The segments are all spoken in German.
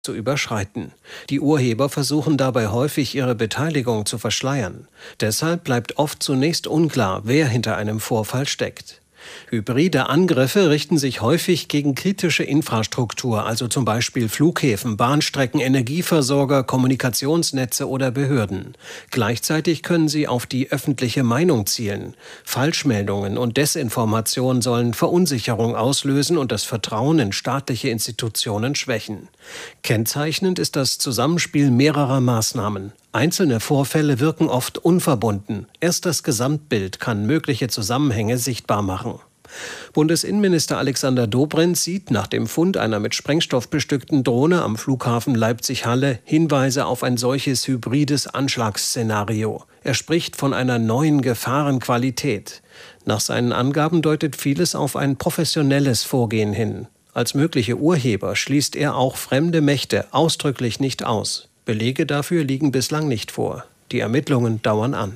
zu überschreiten. Die Urheber versuchen dabei häufig, ihre Beteiligung zu verschleiern. Deshalb bleibt oft zunächst unklar, wer hinter einem Vorfall steckt. Hybride Angriffe richten sich häufig gegen kritische Infrastruktur, also zum Beispiel Flughäfen, Bahnstrecken, Energieversorger, Kommunikationsnetze oder Behörden. Gleichzeitig können sie auf die öffentliche Meinung zielen. Falschmeldungen und Desinformation sollen Verunsicherung auslösen und das Vertrauen in staatliche Institutionen schwächen. Kennzeichnend ist das Zusammenspiel mehrerer Maßnahmen. Einzelne Vorfälle wirken oft unverbunden. Erst das Gesamtbild kann mögliche Zusammenhänge sichtbar machen. Bundesinnenminister Alexander Dobrindt sieht nach dem Fund einer mit Sprengstoff bestückten Drohne am Flughafen Leipzig-Halle Hinweise auf ein solches hybrides Anschlagsszenario. Er spricht von einer neuen Gefahrenqualität. Nach seinen Angaben deutet vieles auf ein professionelles Vorgehen hin. Als mögliche Urheber schließt er auch fremde Mächte ausdrücklich nicht aus. Belege dafür liegen bislang nicht vor. Die Ermittlungen dauern an.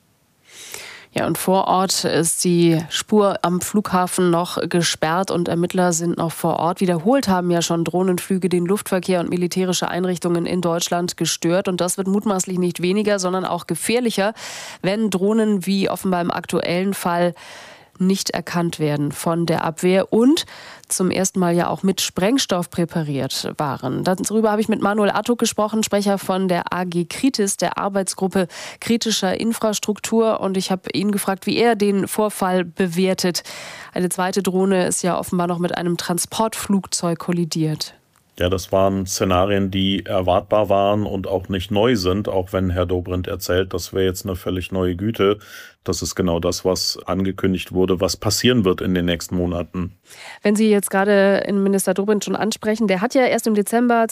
Ja, und vor Ort ist die Spur am Flughafen noch gesperrt und Ermittler sind noch vor Ort. Wiederholt haben ja schon Drohnenflüge den Luftverkehr und militärische Einrichtungen in Deutschland gestört. Und das wird mutmaßlich nicht weniger, sondern auch gefährlicher, wenn Drohnen wie offenbar im aktuellen Fall nicht erkannt werden von der Abwehr und zum ersten Mal ja auch mit Sprengstoff präpariert waren. Darüber habe ich mit Manuel Artuk gesprochen, Sprecher von der AG Kritis, der Arbeitsgruppe kritischer Infrastruktur. Und ich habe ihn gefragt, wie er den Vorfall bewertet. Eine zweite Drohne ist ja offenbar noch mit einem Transportflugzeug kollidiert. Ja, das waren Szenarien, die erwartbar waren und auch nicht neu sind, auch wenn Herr Dobrindt erzählt, das wäre jetzt eine völlig neue Güte. Das ist genau das, was angekündigt wurde, was passieren wird in den nächsten Monaten. Wenn Sie jetzt gerade Innenminister Dobrindt schon ansprechen, der hat ja erst im Dezember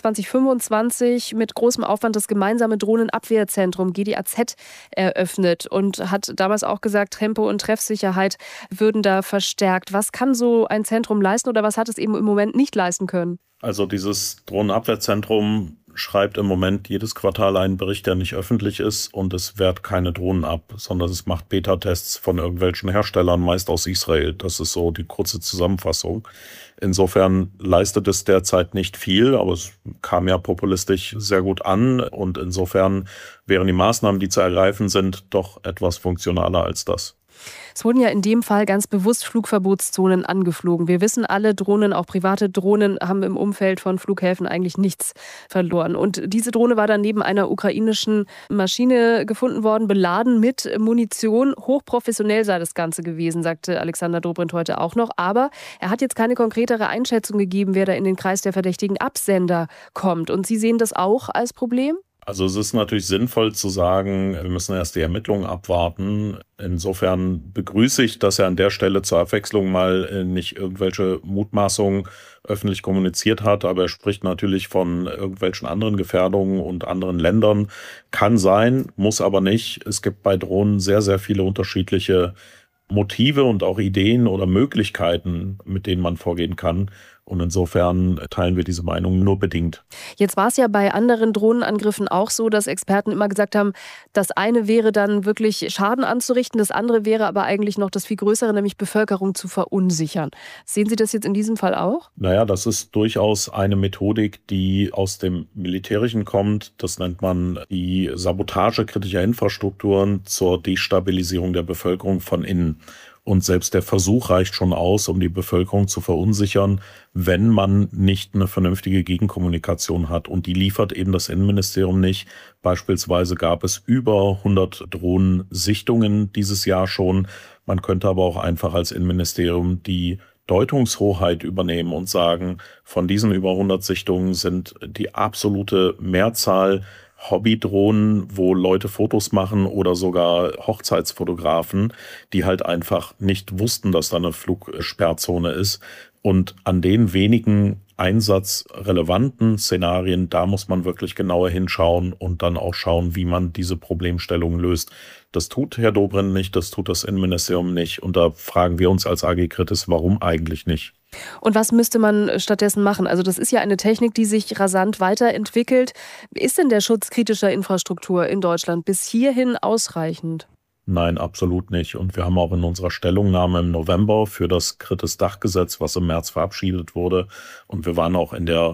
2025 mit großem Aufwand das gemeinsame Drohnenabwehrzentrum GDAZ eröffnet und hat damals auch gesagt, Tempo und Treffsicherheit würden da verstärkt. Was kann so ein Zentrum leisten oder was hat es eben im Moment nicht leisten können? Also dieses Drohnenabwehrzentrum schreibt im Moment jedes Quartal einen Bericht, der nicht öffentlich ist und es wehrt keine Drohnen ab, sondern es macht Beta-Tests von irgendwelchen Herstellern, meist aus Israel. Das ist so die kurze Zusammenfassung. Insofern leistet es derzeit nicht viel, aber es kam ja populistisch sehr gut an und insofern wären die Maßnahmen, die zu ergreifen sind, doch etwas funktionaler als das. Es wurden ja in dem Fall ganz bewusst Flugverbotszonen angeflogen. Wir wissen alle, Drohnen, auch private Drohnen, haben im Umfeld von Flughäfen eigentlich nichts verloren. Und diese Drohne war dann neben einer ukrainischen Maschine gefunden worden, beladen mit Munition. Hochprofessionell sei das Ganze gewesen, sagte Alexander Dobrindt heute auch noch. Aber er hat jetzt keine konkretere Einschätzung gegeben, wer da in den Kreis der verdächtigen Absender kommt. Und Sie sehen das auch als Problem? Also es ist natürlich sinnvoll zu sagen, wir müssen erst die Ermittlungen abwarten. Insofern begrüße ich, dass er an der Stelle zur Abwechslung mal nicht irgendwelche Mutmaßungen öffentlich kommuniziert hat, aber er spricht natürlich von irgendwelchen anderen Gefährdungen und anderen Ländern. Kann sein, muss aber nicht. Es gibt bei Drohnen sehr, sehr viele unterschiedliche Motive und auch Ideen oder Möglichkeiten, mit denen man vorgehen kann. Und insofern teilen wir diese Meinung nur bedingt. Jetzt war es ja bei anderen Drohnenangriffen auch so, dass Experten immer gesagt haben, das eine wäre dann wirklich Schaden anzurichten, das andere wäre aber eigentlich noch das viel Größere, nämlich Bevölkerung zu verunsichern. Sehen Sie das jetzt in diesem Fall auch? Naja, das ist durchaus eine Methodik, die aus dem Militärischen kommt. Das nennt man die Sabotage kritischer Infrastrukturen zur Destabilisierung der Bevölkerung von innen. Und selbst der Versuch reicht schon aus, um die Bevölkerung zu verunsichern, wenn man nicht eine vernünftige Gegenkommunikation hat. Und die liefert eben das Innenministerium nicht. Beispielsweise gab es über 100 Drohnensichtungen dieses Jahr schon. Man könnte aber auch einfach als Innenministerium die Deutungshoheit übernehmen und sagen, von diesen über 100 Sichtungen sind die absolute Mehrzahl Hobbydrohnen, wo Leute Fotos machen oder sogar Hochzeitsfotografen, die halt einfach nicht wussten, dass da eine Flugsperrzone ist. Und an den wenigen einsatzrelevanten Szenarien, da muss man wirklich genauer hinschauen und dann auch schauen, wie man diese Problemstellungen löst. Das tut Herr Dobrindt nicht, das tut das Innenministerium nicht. Und da fragen wir uns als AG Kritis, warum eigentlich nicht? Und was müsste man stattdessen machen? Also das ist ja eine Technik, die sich rasant weiterentwickelt. Ist denn der Schutz kritischer Infrastruktur in Deutschland bis hierhin ausreichend? Nein, absolut nicht. Und wir haben auch in unserer Stellungnahme im November für das Kritis-Dachgesetz, was im März verabschiedet wurde, und wir waren auch in der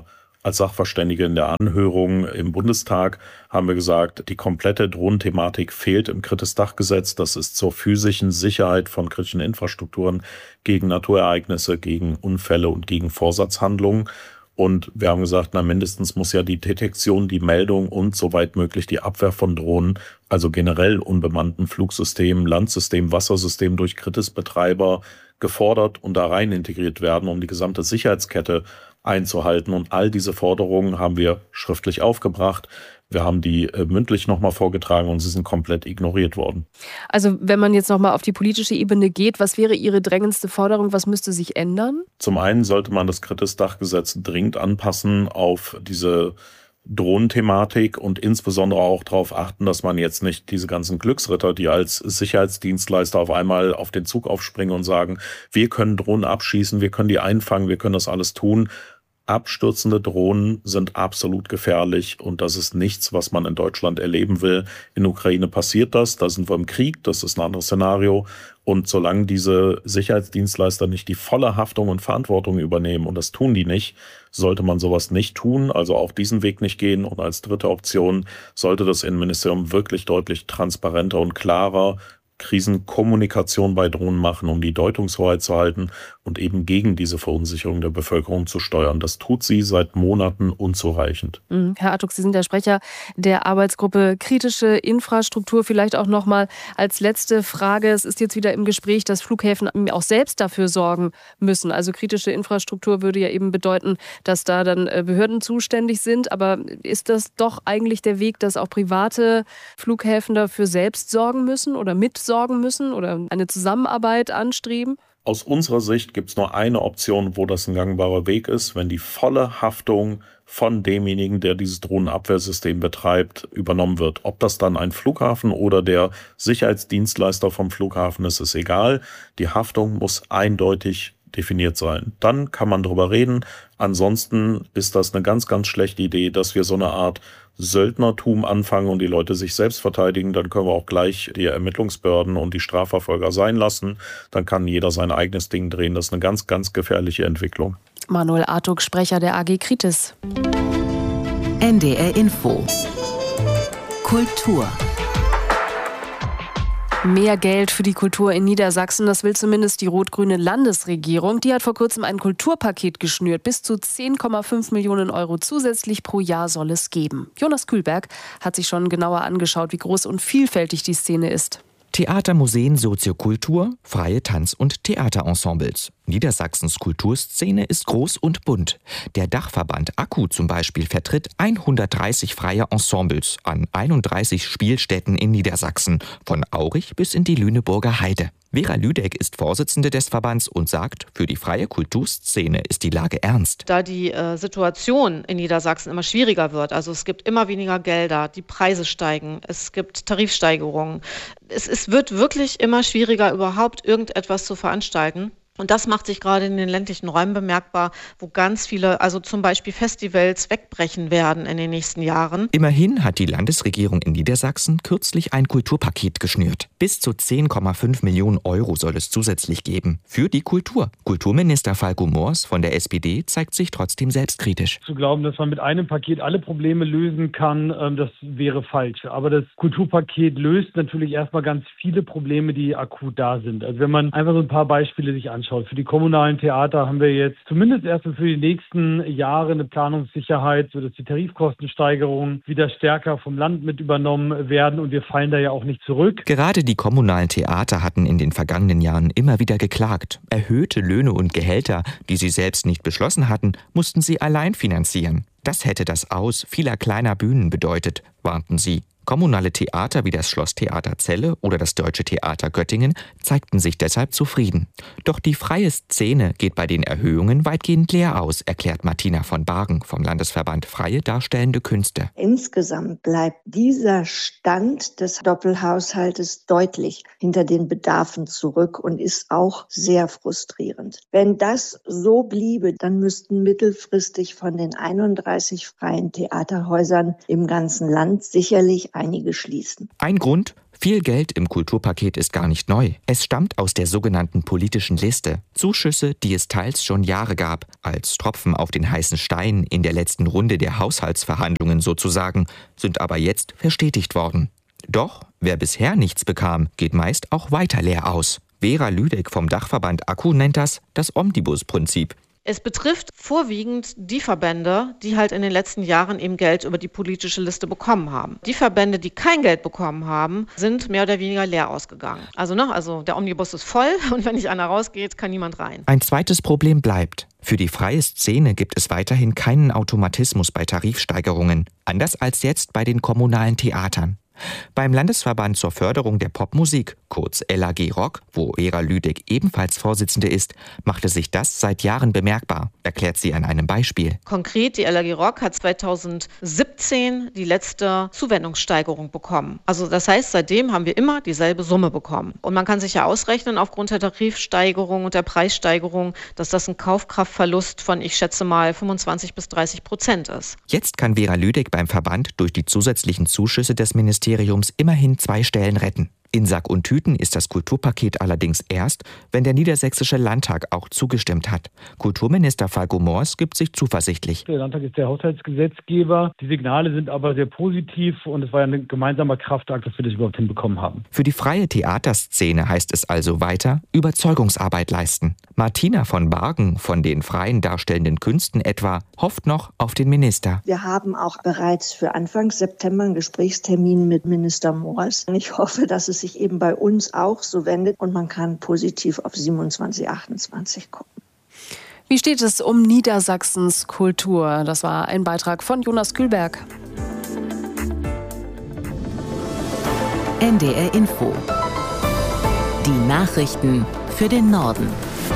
als Sachverständige in der Anhörung im Bundestag haben wir gesagt, die komplette Drohnenthematik fehlt im Kritis-Dach-Gesetz. Das ist zur physischen Sicherheit von kritischen Infrastrukturen gegen Naturereignisse, gegen Unfälle und gegen Vorsatzhandlungen. Und wir haben gesagt, mindestens muss ja die Detektion, die Meldung und soweit möglich die Abwehr von Drohnen, also generell unbemannten Flugsystemen, Landsystemen, Wassersystemen durch Kritis-Betreiber gefordert und da rein integriert werden, um die gesamte Sicherheitskette einzuhalten. Und all diese Forderungen haben wir schriftlich aufgebracht. Wir haben die mündlich nochmal vorgetragen und sie sind komplett ignoriert worden. Also wenn man jetzt nochmal auf die politische Ebene geht, was wäre Ihre drängendste Forderung? Was müsste sich ändern? Zum einen sollte man das Kritis-Dach-Gesetz dringend anpassen auf diese Drohnenthematik und insbesondere auch darauf achten, dass man jetzt nicht diese ganzen Glücksritter, die als Sicherheitsdienstleister auf einmal auf den Zug aufspringen und sagen, wir können Drohnen abschießen, wir können die einfangen, wir können das alles tun. Abstürzende Drohnen sind absolut gefährlich und das ist nichts, was man in Deutschland erleben will. In der Ukraine passiert das, da sind wir im Krieg, das ist ein anderes Szenario. Und solange diese Sicherheitsdienstleister nicht die volle Haftung und Verantwortung übernehmen, und das tun die nicht, sollte man sowas nicht tun, also auch diesen Weg nicht gehen. Und als dritte Option sollte das Innenministerium wirklich deutlich transparenter und klarer Krisenkommunikation bei Drohnen machen, um die Deutungshoheit zu halten und eben gegen diese Verunsicherung der Bevölkerung zu steuern. Das tut sie seit Monaten unzureichend. Herr Artuk, Sie sind der Sprecher der Arbeitsgruppe Kritische Infrastruktur. Vielleicht auch noch mal als letzte Frage. Es ist jetzt wieder im Gespräch, dass Flughäfen auch selbst dafür sorgen müssen. Also kritische Infrastruktur würde ja eben bedeuten, dass da dann Behörden zuständig sind. Aber ist das doch eigentlich der Weg, dass auch private Flughäfen dafür selbst sorgen müssen oder mitsorgen müssen oder eine Zusammenarbeit anstreben? Aus unserer Sicht gibt es nur eine Option, wo das ein gangbarer Weg ist, wenn die volle Haftung von demjenigen, der dieses Drohnenabwehrsystem betreibt, übernommen wird. Ob das dann ein Flughafen oder der Sicherheitsdienstleister vom Flughafen ist, ist egal. Die Haftung muss eindeutig definiert sein. Dann kann man drüber reden. Ansonsten ist das eine ganz, ganz schlechte Idee, dass wir so eine Art Söldnertum anfangen und die Leute sich selbst verteidigen. Dann können wir auch gleich die Ermittlungsbehörden und die Strafverfolger sein lassen. Dann kann jeder sein eigenes Ding drehen. Das ist eine ganz, ganz gefährliche Entwicklung. Manuel Artuk, Sprecher der AG Kritis. NDR Info. Kultur. Mehr Geld für die Kultur in Niedersachsen, das will zumindest die rot-grüne Landesregierung. Die hat vor kurzem ein Kulturpaket geschnürt. Bis zu 10,5 Millionen Euro zusätzlich pro Jahr soll es geben. Jonas Kühlberg hat sich schon genauer angeschaut, wie groß und vielfältig die Szene ist. Theater, Museen, Soziokultur, freie Tanz- und Theaterensembles. Niedersachsens Kulturszene ist groß und bunt. Der Dachverband AKKU zum Beispiel vertritt 130 freie Ensembles an 31 Spielstätten in Niedersachsen, von Aurich bis in die Lüneburger Heide. Vera Lüdeck ist Vorsitzende des Verbands und sagt, für die freie Kulturszene ist die Lage ernst. Da die Situation in Niedersachsen immer schwieriger wird, also es gibt immer weniger Gelder, die Preise steigen, es gibt Tarifsteigerungen. Es wird wirklich immer schwieriger, überhaupt irgendetwas zu veranstalten. Und das macht sich gerade in den ländlichen Räumen bemerkbar, wo ganz viele, also zum Beispiel Festivals, wegbrechen werden in den nächsten Jahren. Immerhin hat die Landesregierung in Niedersachsen kürzlich ein Kulturpaket geschnürt. Bis zu 10,5 Millionen Euro soll es zusätzlich geben. Für die Kultur. Kulturminister Falco Moors von der SPD zeigt sich trotzdem selbstkritisch. Zu glauben, dass man mit einem Paket alle Probleme lösen kann, das wäre falsch. Aber das Kulturpaket löst natürlich erstmal ganz viele Probleme, die akut da sind. Also wenn man einfach so ein paar Beispiele sich anschaut. Für die kommunalen Theater haben wir jetzt zumindest erstmal für die nächsten Jahre eine Planungssicherheit, sodass die Tarifkostensteigerungen wieder stärker vom Land mit übernommen werden und wir fallen da ja auch nicht zurück. Gerade die kommunalen Theater hatten in den vergangenen Jahren immer wieder geklagt. Erhöhte Löhne und Gehälter, die sie selbst nicht beschlossen hatten, mussten sie allein finanzieren. Das hätte das Aus vieler kleiner Bühnen bedeutet, warnten sie. Kommunale Theater wie das Schlosstheater Celle oder das Deutsche Theater Göttingen zeigten sich deshalb zufrieden. Doch die freie Szene geht bei den Erhöhungen weitgehend leer aus, erklärt Martina von Bargen vom Landesverband Freie Darstellende Künste. Insgesamt bleibt dieser Stand des Doppelhaushaltes deutlich hinter den Bedarfen zurück und ist auch sehr frustrierend. Wenn das so bliebe, dann müssten mittelfristig von den 31 freien Theaterhäusern im ganzen Land sicherlich einige schließen. Ein Grund? Viel Geld im Kulturpaket ist gar nicht neu. Es stammt aus der sogenannten politischen Liste. Zuschüsse, die es teils schon Jahre gab, als Tropfen auf den heißen Stein in der letzten Runde der Haushaltsverhandlungen sozusagen, sind aber jetzt verstetigt worden. Doch wer bisher nichts bekam, geht meist auch weiter leer aus. Vera Lüdeck vom Dachverband Akku nennt das Omnibusprinzip. Es betrifft vorwiegend die Verbände, die halt in den letzten Jahren eben Geld über die politische Liste bekommen haben. Die Verbände, die kein Geld bekommen haben, sind mehr oder weniger leer ausgegangen. Also der Omnibus ist voll und wenn nicht einer rausgeht, kann niemand rein. Ein zweites Problem bleibt. Für die freie Szene gibt es weiterhin keinen Automatismus bei Tarifsteigerungen, anders als jetzt bei den kommunalen Theatern. Beim Landesverband zur Förderung der Popmusik, kurz LAG Rock, wo Vera Lüdeck ebenfalls Vorsitzende ist, machte sich das seit Jahren bemerkbar, erklärt sie an einem Beispiel. Konkret, die LAG Rock hat 2017 die letzte Zuwendungssteigerung bekommen. Also das heißt, seitdem haben wir immer dieselbe Summe bekommen. Und man kann sich ja ausrechnen, aufgrund der Tarifsteigerung und der Preissteigerung, dass das ein Kaufkraftverlust von, ich schätze mal, 25-30% ist. Jetzt kann Vera Lüdeck beim Verband durch die zusätzlichen Zuschüsse des Ministeriums immerhin 2 Stellen retten. In Sack und Tüten ist das Kulturpaket allerdings erst, wenn der Niedersächsische Landtag auch zugestimmt hat. Kulturminister Falco Moors gibt sich zuversichtlich. Der Landtag ist der Haushaltsgesetzgeber. Die Signale sind aber sehr positiv und es war ja ein gemeinsamer Kraftakt, dass wir das überhaupt hinbekommen haben. Für die freie Theaterszene heißt es also weiter Überzeugungsarbeit leisten. Martina von Bargen von den freien darstellenden Künsten etwa hofft noch auf den Minister. Wir haben auch bereits für Anfang September einen Gesprächstermin mit Minister Moors. Ich hoffe, dass es sich eben bei uns auch so wendet und man kann positiv auf 27, 28 gucken. Wie steht es um Niedersachsens Kultur? Das war ein Beitrag von Jonas Kühlberg. NDR Info. Die Nachrichten für den Norden.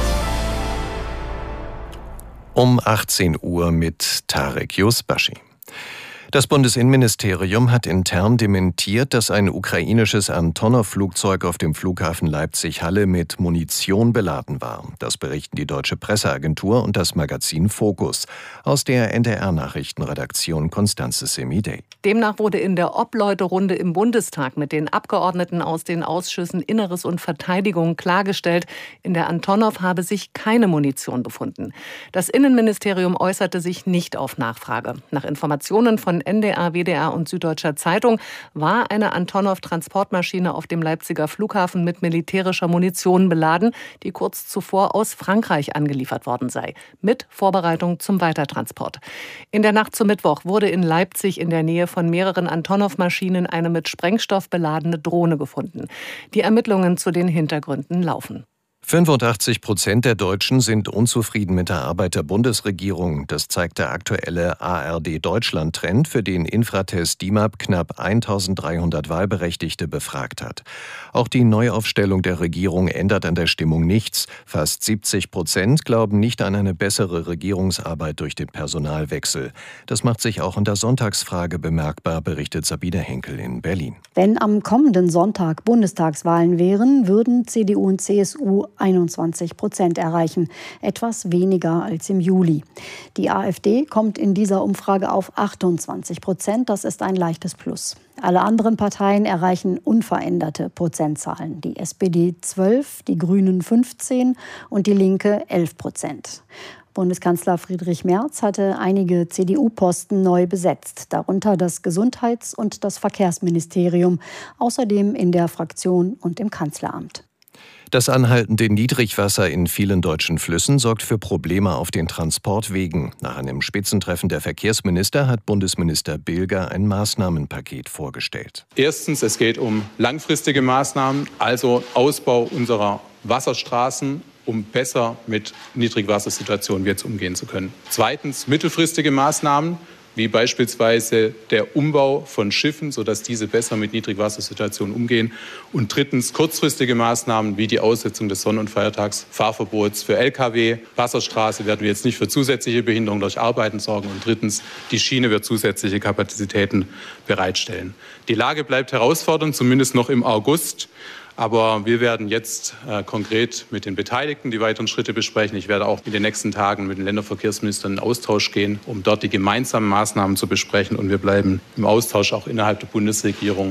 Um 18 Uhr mit Tarek Yusbashi. Das Bundesinnenministerium hat intern dementiert, dass ein ukrainisches Antonov-Flugzeug auf dem Flughafen Leipzig-Halle mit Munition beladen war. Das berichten die Deutsche Presseagentur und das Magazin Focus aus der NDR-Nachrichtenredaktion Constanze Semidey. Demnach wurde in der Obleuterunde im Bundestag mit den Abgeordneten aus den Ausschüssen Inneres und Verteidigung klargestellt, in der Antonov habe sich keine Munition befunden. Das Innenministerium äußerte sich nicht auf Nachfrage. Nach Informationen von NDR, WDR und Süddeutscher Zeitung war eine Antonov-Transportmaschine auf dem Leipziger Flughafen mit militärischer Munition beladen, die kurz zuvor aus Frankreich angeliefert worden sei, mit Vorbereitung zum Weitertransport. In der Nacht zum Mittwoch wurde in Leipzig in der Nähe von mehreren Antonov-Maschinen eine mit Sprengstoff beladene Drohne gefunden. Die Ermittlungen zu den Hintergründen laufen. 85% der Deutschen sind unzufrieden mit der Arbeit der Bundesregierung. Das zeigt der aktuelle ARD-Deutschland-Trend, für den Infratest DIMAP knapp 1300 Wahlberechtigte befragt hat. Auch die Neuaufstellung der Regierung ändert an der Stimmung nichts. Fast 70% glauben nicht an eine bessere Regierungsarbeit durch den Personalwechsel. Das macht sich auch in der Sonntagsfrage bemerkbar, berichtet Sabine Henkel in Berlin. Wenn am kommenden Sonntag Bundestagswahlen wären, würden CDU und CSU 21% erreichen, etwas weniger als im Juli. Die AfD kommt in dieser Umfrage auf 28%, das ist ein leichtes Plus. Alle anderen Parteien erreichen unveränderte Prozentzahlen. Die SPD 12, die Grünen 15 und die Linke 11%. Bundeskanzler Friedrich Merz hatte einige CDU-Posten neu besetzt, darunter das Gesundheits- und das Verkehrsministerium, außerdem in der Fraktion und im Kanzleramt. Das anhaltende Niedrigwasser in vielen deutschen Flüssen sorgt für Probleme auf den Transportwegen. Nach einem Spitzentreffen der Verkehrsminister hat Bundesminister Bilger ein Maßnahmenpaket vorgestellt. Erstens, es geht um langfristige Maßnahmen, also Ausbau unserer Wasserstraßen, um besser mit Niedrigwassersituationen jetzt umgehen zu können. Zweitens, mittelfristige Maßnahmen, wie beispielsweise der Umbau von Schiffen, sodass diese besser mit Niedrigwassersituationen umgehen. Und drittens kurzfristige Maßnahmen wie die Aussetzung des Sonn- und Feiertagsfahrverbots für Lkw. Wasserstraße werden wir jetzt nicht für zusätzliche Behinderung durch Arbeiten sorgen. Und drittens, die Schiene wird zusätzliche Kapazitäten bereitstellen. Die Lage bleibt herausfordernd, zumindest noch im August. Aber wir werden jetzt konkret mit den Beteiligten die weiteren Schritte besprechen. Ich werde auch in den nächsten Tagen mit den Länderverkehrsministern in Austausch gehen, um dort die gemeinsamen Maßnahmen zu besprechen. Und wir bleiben im Austausch auch innerhalb der Bundesregierung.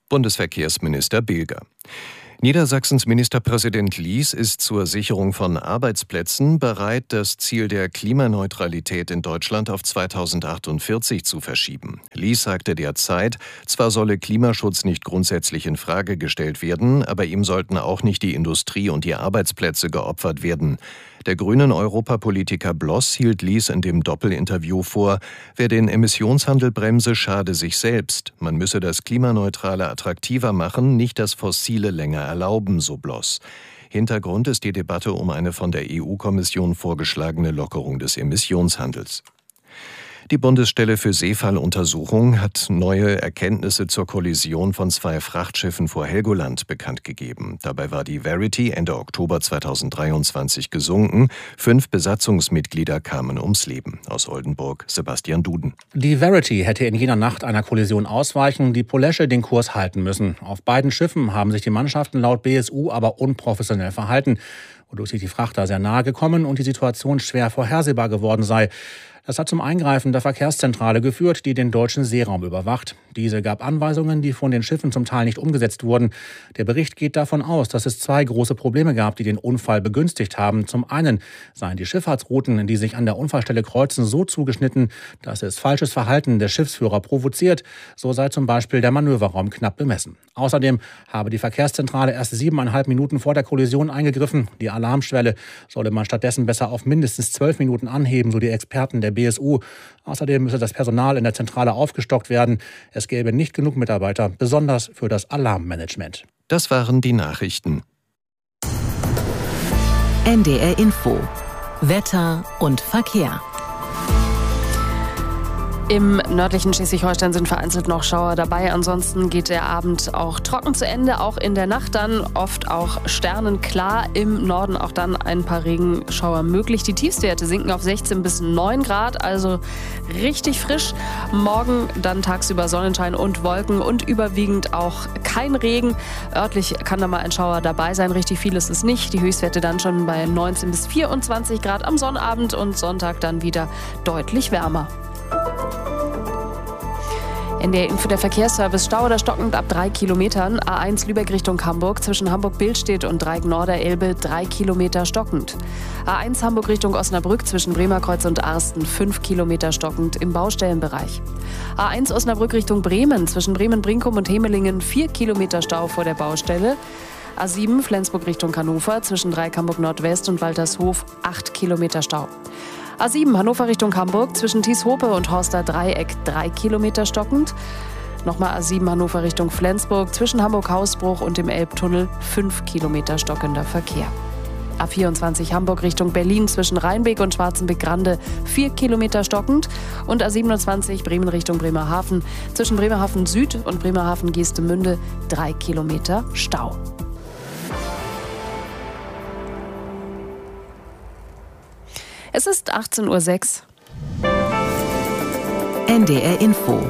Bundesverkehrsminister Bilger. Niedersachsens Ministerpräsident Lies ist zur Sicherung von Arbeitsplätzen bereit, das Ziel der Klimaneutralität in Deutschland auf 2048 zu verschieben. Lies sagte der Zeit, zwar solle Klimaschutz nicht grundsätzlich in Frage gestellt werden, aber ihm sollten auch nicht die Industrie und die Arbeitsplätze geopfert werden. Der grünen Europapolitiker Bloss hielt Lies in dem Doppelinterview vor, wer den Emissionshandel bremse, schade sich selbst. Man müsse das Klimaneutrale attraktiver machen, nicht das Fossile länger erlauben, so Bloss. Hintergrund ist die Debatte um eine von der EU-Kommission vorgeschlagene Lockerung des Emissionshandels. Die Bundesstelle für Seefalluntersuchung hat neue Erkenntnisse zur Kollision von 2 Frachtschiffen vor Helgoland bekannt gegeben. Dabei war die Verity Ende Oktober 2023 gesunken. 5 Besatzungsmitglieder kamen ums Leben. Aus Oldenburg Sebastian Duden. Die Verity hätte in jener Nacht einer Kollision ausweichen, die Polesche den Kurs halten müssen. Auf beiden Schiffen haben sich die Mannschaften laut BSU aber unprofessionell verhalten, wodurch sich die Frachter sehr nahe gekommen und die Situation schwer vorhersehbar geworden sei. Das hat zum Eingreifen der Verkehrszentrale geführt, die den deutschen Seeraum überwacht. Diese gab Anweisungen, die von den Schiffen zum Teil nicht umgesetzt wurden. Der Bericht geht davon aus, dass es 2 große Probleme gab, die den Unfall begünstigt haben. Zum einen seien die Schifffahrtsrouten, die sich an der Unfallstelle kreuzen, so zugeschnitten, dass es falsches Verhalten der Schiffsführer provoziert. So sei zum Beispiel der Manöverraum knapp bemessen. Außerdem habe die Verkehrszentrale erst 7,5 Minuten vor der Kollision eingegriffen. Die Alarmschwelle solle man stattdessen besser auf mindestens 12 Minuten anheben, so die Experten der BSU. Außerdem müsse das Personal in der Zentrale aufgestockt werden. Es gäbe nicht genug Mitarbeiter, besonders für das Alarmmanagement. Das waren die Nachrichten. NDR Info. Wetter und Verkehr. Im nördlichen Schleswig-Holstein sind vereinzelt noch Schauer dabei. Ansonsten geht der Abend auch trocken zu Ende. Auch in der Nacht dann oft auch sternenklar. Im Norden auch dann ein paar Regenschauer möglich. Die Tiefstwerte sinken auf 16 bis 9 Grad, also richtig frisch. Morgen dann tagsüber Sonnenschein und Wolken und überwiegend auch kein Regen. Örtlich kann da mal ein Schauer dabei sein. Richtig viel ist es nicht. Die Höchstwerte dann schon bei 19 bis 24 Grad am Sonnabend und Sonntag dann wieder deutlich wärmer. NDR Info, der Verkehrsservice. Stau oder stockend ab 3 Kilometern. A1 Lübeck Richtung Hamburg zwischen Hamburg-Billstedt und Dreieck Norderelbe 3 Kilometer stockend. A1 Hamburg Richtung Osnabrück zwischen Bremerkreuz und Arsten 5 Kilometer stockend im Baustellenbereich. A1 Osnabrück Richtung Bremen zwischen Bremen-Brinkum und Hemelingen 4 Kilometer Stau vor der Baustelle. A7 Flensburg Richtung Hannover zwischen Dreieck Hamburg Nordwest und Waltershof 8 Kilometer Stau. A7 Hannover Richtung Hamburg zwischen Thieshope und Horster Dreieck 3 Kilometer stockend. Nochmal A7 Hannover Richtung Flensburg zwischen Hamburg-Hausbruch und dem Elbtunnel 5 Kilometer stockender Verkehr. A24 Hamburg Richtung Berlin zwischen Rheinbeek und Schwarzenbeck-Grande 4 Kilometer stockend. Und A27 Bremen Richtung Bremerhaven zwischen Bremerhaven Süd und Bremerhaven Geestemünde 3 Kilometer Stau. Es ist 18:06 Uhr. NDR Info.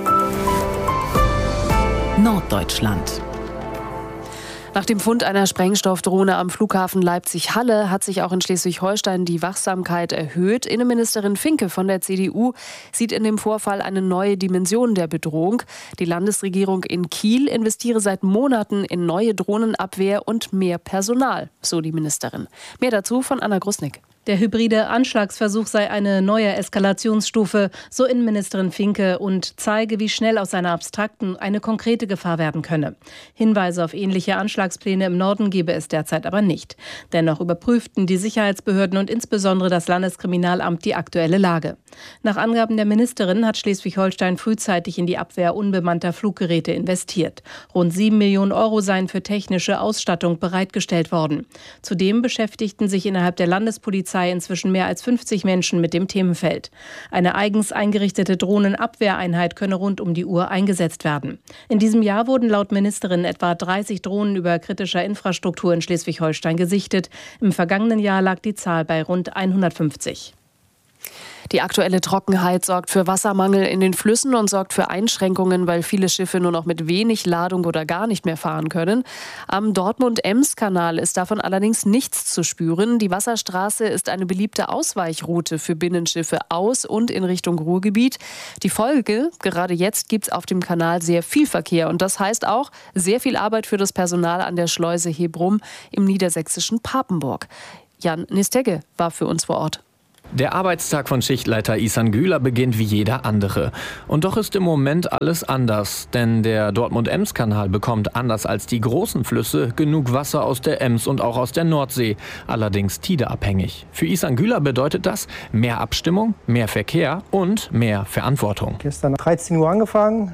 Norddeutschland. Nach dem Fund einer Sprengstoffdrohne am Flughafen Leipzig-Halle hat sich auch in Schleswig-Holstein die Wachsamkeit erhöht. Innenministerin Finke von der CDU sieht in dem Vorfall eine neue Dimension der Bedrohung. Die Landesregierung in Kiel investiere seit Monaten in neue Drohnenabwehr und mehr Personal, so die Ministerin. Mehr dazu von Anna Grusnick. Der hybride Anschlagsversuch sei eine neue Eskalationsstufe, so Innenministerin Finke, und zeige, wie schnell aus einer abstrakten eine konkrete Gefahr werden könne. Hinweise auf ähnliche Anschlagspläne im Norden gebe es derzeit aber nicht. Dennoch überprüften die Sicherheitsbehörden und insbesondere das Landeskriminalamt die aktuelle Lage. Nach Angaben der Ministerin hat Schleswig-Holstein frühzeitig in die Abwehr unbemannter Fluggeräte investiert. Rund 7 Millionen Euro seien für technische Ausstattung bereitgestellt worden. Zudem beschäftigten sich innerhalb der Landespolizei inzwischen mehr als 50 Menschen mit dem Themenfeld. Eine eigens eingerichtete Drohnenabwehreinheit könne rund um die Uhr eingesetzt werden. In diesem Jahr wurden laut Ministerin etwa 30 Drohnen über kritischer Infrastruktur in Schleswig-Holstein gesichtet. Im vergangenen Jahr lag die Zahl bei rund 150. Die aktuelle Trockenheit sorgt für Wassermangel in den Flüssen und sorgt für Einschränkungen, weil viele Schiffe nur noch mit wenig Ladung oder gar nicht mehr fahren können. Am Dortmund-Ems-Kanal ist davon allerdings nichts zu spüren. Die Wasserstraße ist eine beliebte Ausweichroute für Binnenschiffe aus und in Richtung Ruhrgebiet. Die Folge, gerade jetzt gibt es auf dem Kanal sehr viel Verkehr und das heißt auch sehr viel Arbeit für das Personal an der Schleuse Hebrum im niedersächsischen Papenburg. Jan Nistegge war für uns vor Ort. Der Arbeitstag von Schichtleiter Ihsan Güler beginnt wie jeder andere. Und doch ist im Moment alles anders. Denn der Dortmund-Ems-Kanal bekommt, anders als die großen Flüsse, genug Wasser aus der Ems und auch aus der Nordsee. Allerdings tideabhängig. Für Ihsan Güler bedeutet das mehr Abstimmung, mehr Verkehr und mehr Verantwortung. Gestern 13 Uhr angefangen,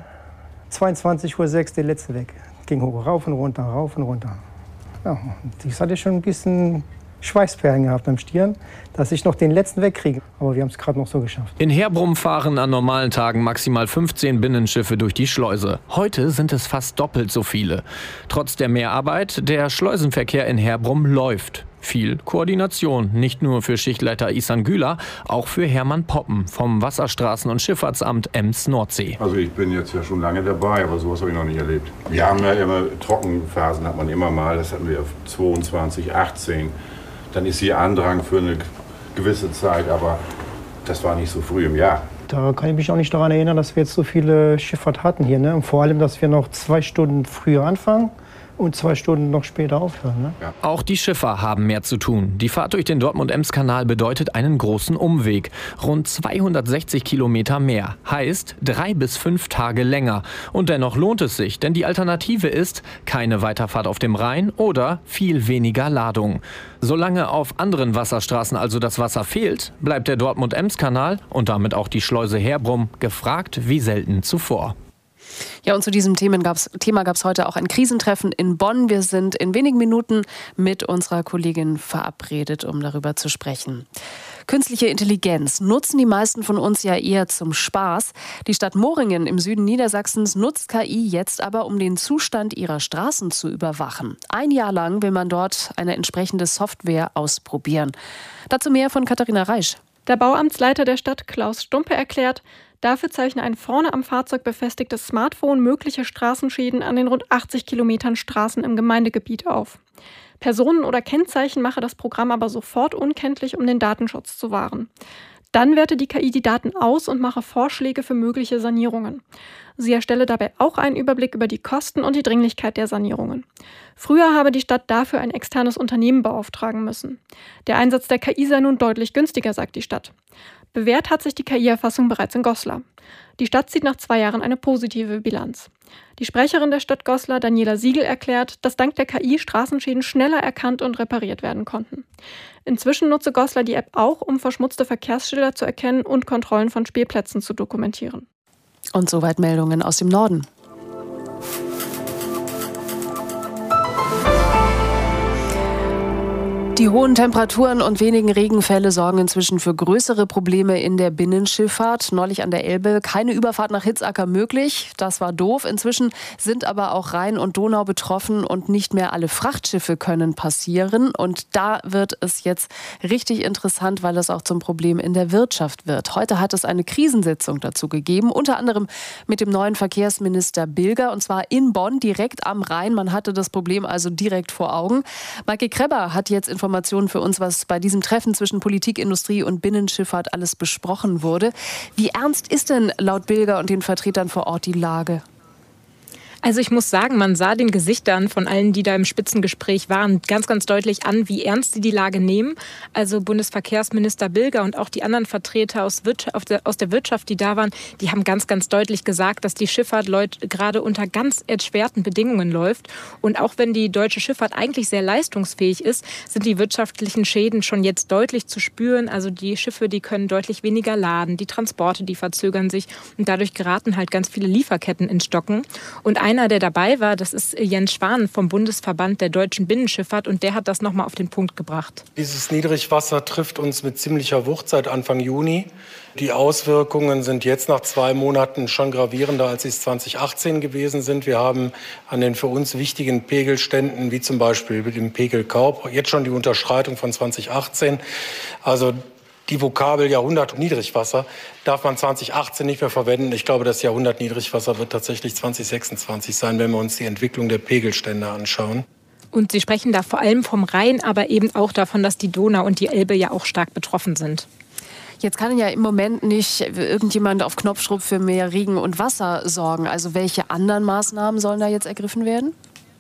22:06 Uhr der letzte weg. Ging hoch, rauf und runter, rauf und runter. Ja, das hatte schon ein bisschen Schweißperlen gehabt am Stirn, dass ich noch den letzten wegkriege. Aber wir haben es gerade noch so geschafft. In Herbrum fahren an normalen Tagen maximal 15 Binnenschiffe durch die Schleuse. Heute sind es fast doppelt so viele. Trotz der Mehrarbeit, der Schleusenverkehr in Herbrum läuft. Viel Koordination, nicht nur für Schichtleiter Ihsan Güler, auch für Hermann Poppen vom Wasserstraßen- und Schifffahrtsamt Ems-Nordsee. Also ich bin jetzt ja schon lange dabei, aber sowas habe ich noch nicht erlebt. Wir haben ja immer Trockenphasen, hat man immer mal, das hatten wir 22, 18. Dann ist hier Andrang für eine gewisse Zeit, aber das war nicht so früh im Jahr. Da kann ich mich auch nicht daran erinnern, dass wir jetzt so viele Schifffahrt hatten hier. Ne? Und vor allem, dass wir noch 2 Stunden früher anfangen und 2 Stunden noch später aufhören. Ne? Ja. Auch die Schiffer haben mehr zu tun. Die Fahrt durch den Dortmund-Ems-Kanal bedeutet einen großen Umweg. Rund 260 Kilometer mehr. Heißt 3 bis 5 Tage länger. Und dennoch lohnt es sich, denn die Alternative ist keine Weiterfahrt auf dem Rhein oder viel weniger Ladung. Solange auf anderen Wasserstraßen also das Wasser fehlt, bleibt der Dortmund-Ems-Kanal und damit auch die Schleuse Herbrum gefragt wie selten zuvor. Ja, und zu diesem Thema gab es heute auch ein Krisentreffen in Bonn. Wir sind in wenigen Minuten mit unserer Kollegin verabredet, um darüber zu sprechen. Künstliche Intelligenz nutzen die meisten von uns ja eher zum Spaß. Die Stadt Moringen im Süden Niedersachsens nutzt KI jetzt aber, um den Zustand ihrer Straßen zu überwachen. 1 Jahr lang will man dort eine entsprechende Software ausprobieren. Dazu mehr von Katharina Reisch. Der Bauamtsleiter der Stadt, Klaus Stumpe, erklärt, dafür zeichne ein vorne am Fahrzeug befestigtes Smartphone mögliche Straßenschäden an den rund 80 Kilometern Straßen im Gemeindegebiet auf. Personen oder Kennzeichen mache das Programm aber sofort unkenntlich, um den Datenschutz zu wahren. Dann werte die KI die Daten aus und mache Vorschläge für mögliche Sanierungen. Sie erstelle dabei auch einen Überblick über die Kosten und die Dringlichkeit der Sanierungen. Früher habe die Stadt dafür ein externes Unternehmen beauftragen müssen. Der Einsatz der KI sei nun deutlich günstiger, sagt die Stadt. Bewährt hat sich die KI-Erfassung bereits in Goslar. Die Stadt zieht nach 2 Jahren eine positive Bilanz. Die Sprecherin der Stadt Goslar, Daniela Siegel, erklärt, dass dank der KI Straßenschäden schneller erkannt und repariert werden konnten. Inzwischen nutze Goslar die App auch, um verschmutzte Verkehrsschilder zu erkennen und Kontrollen von Spielplätzen zu dokumentieren. Und soweit Meldungen aus dem Norden. Die hohen Temperaturen und wenigen Regenfälle sorgen inzwischen für größere Probleme in der Binnenschifffahrt. Neulich an der Elbe keine Überfahrt nach Hitzacker möglich. Das war doof. Inzwischen sind aber auch Rhein und Donau betroffen und nicht mehr alle Frachtschiffe können passieren. Und da wird es jetzt richtig interessant, weil es auch zum Problem in der Wirtschaft wird. Heute hat es eine Krisensitzung dazu gegeben, unter anderem mit dem neuen Verkehrsminister Bilger, und zwar in Bonn, direkt am Rhein. Man hatte das Problem also direkt vor Augen. Maike Krebber hat jetzt Informationen für uns, was bei diesem Treffen zwischen Politik, Industrie und Binnenschifffahrt alles besprochen wurde. Wie ernst ist denn laut Bilger und den Vertretern vor Ort die Lage? Also ich muss sagen, man sah den Gesichtern von allen, die da im Spitzengespräch waren, ganz, ganz deutlich an, wie ernst sie die Lage nehmen. Also Bundesverkehrsminister Bilger und auch die anderen Vertreter aus der Wirtschaft, die da waren, die haben ganz, ganz deutlich gesagt, dass die Schifffahrt gerade unter ganz erschwerten Bedingungen läuft. Und auch wenn die deutsche Schifffahrt eigentlich sehr leistungsfähig ist, sind die wirtschaftlichen Schäden schon jetzt deutlich zu spüren. Also die Schiffe, die können deutlich weniger laden, die Transporte, die verzögern sich und dadurch geraten halt ganz viele Lieferketten ins Stocken. Und einer, der dabei war, das ist Jens Schwan vom Bundesverband der deutschen Binnenschifffahrt und der hat das nochmal auf den Punkt gebracht. Dieses Niedrigwasser trifft uns mit ziemlicher Wucht seit Anfang Juni. Die Auswirkungen sind jetzt nach 2 Monaten schon gravierender, als sie es 2018 gewesen sind. Wir haben an den für uns wichtigen Pegelständen, wie zum Beispiel dem Pegel Kaub, jetzt schon die Unterschreitung von 2018. Also Die Vokabel Jahrhundert Niedrigwasser darf man 2018 nicht mehr verwenden. Ich glaube, das Jahrhundert Niedrigwasser wird tatsächlich 2026 sein, wenn wir uns die Entwicklung der Pegelstände anschauen. Und Sie sprechen da vor allem vom Rhein, aber eben auch davon, dass die Donau und die Elbe ja auch stark betroffen sind. Jetzt kann ja im Moment nicht irgendjemand auf Knopfdruck für mehr Regen und Wasser sorgen. Also welche anderen Maßnahmen sollen da jetzt ergriffen werden?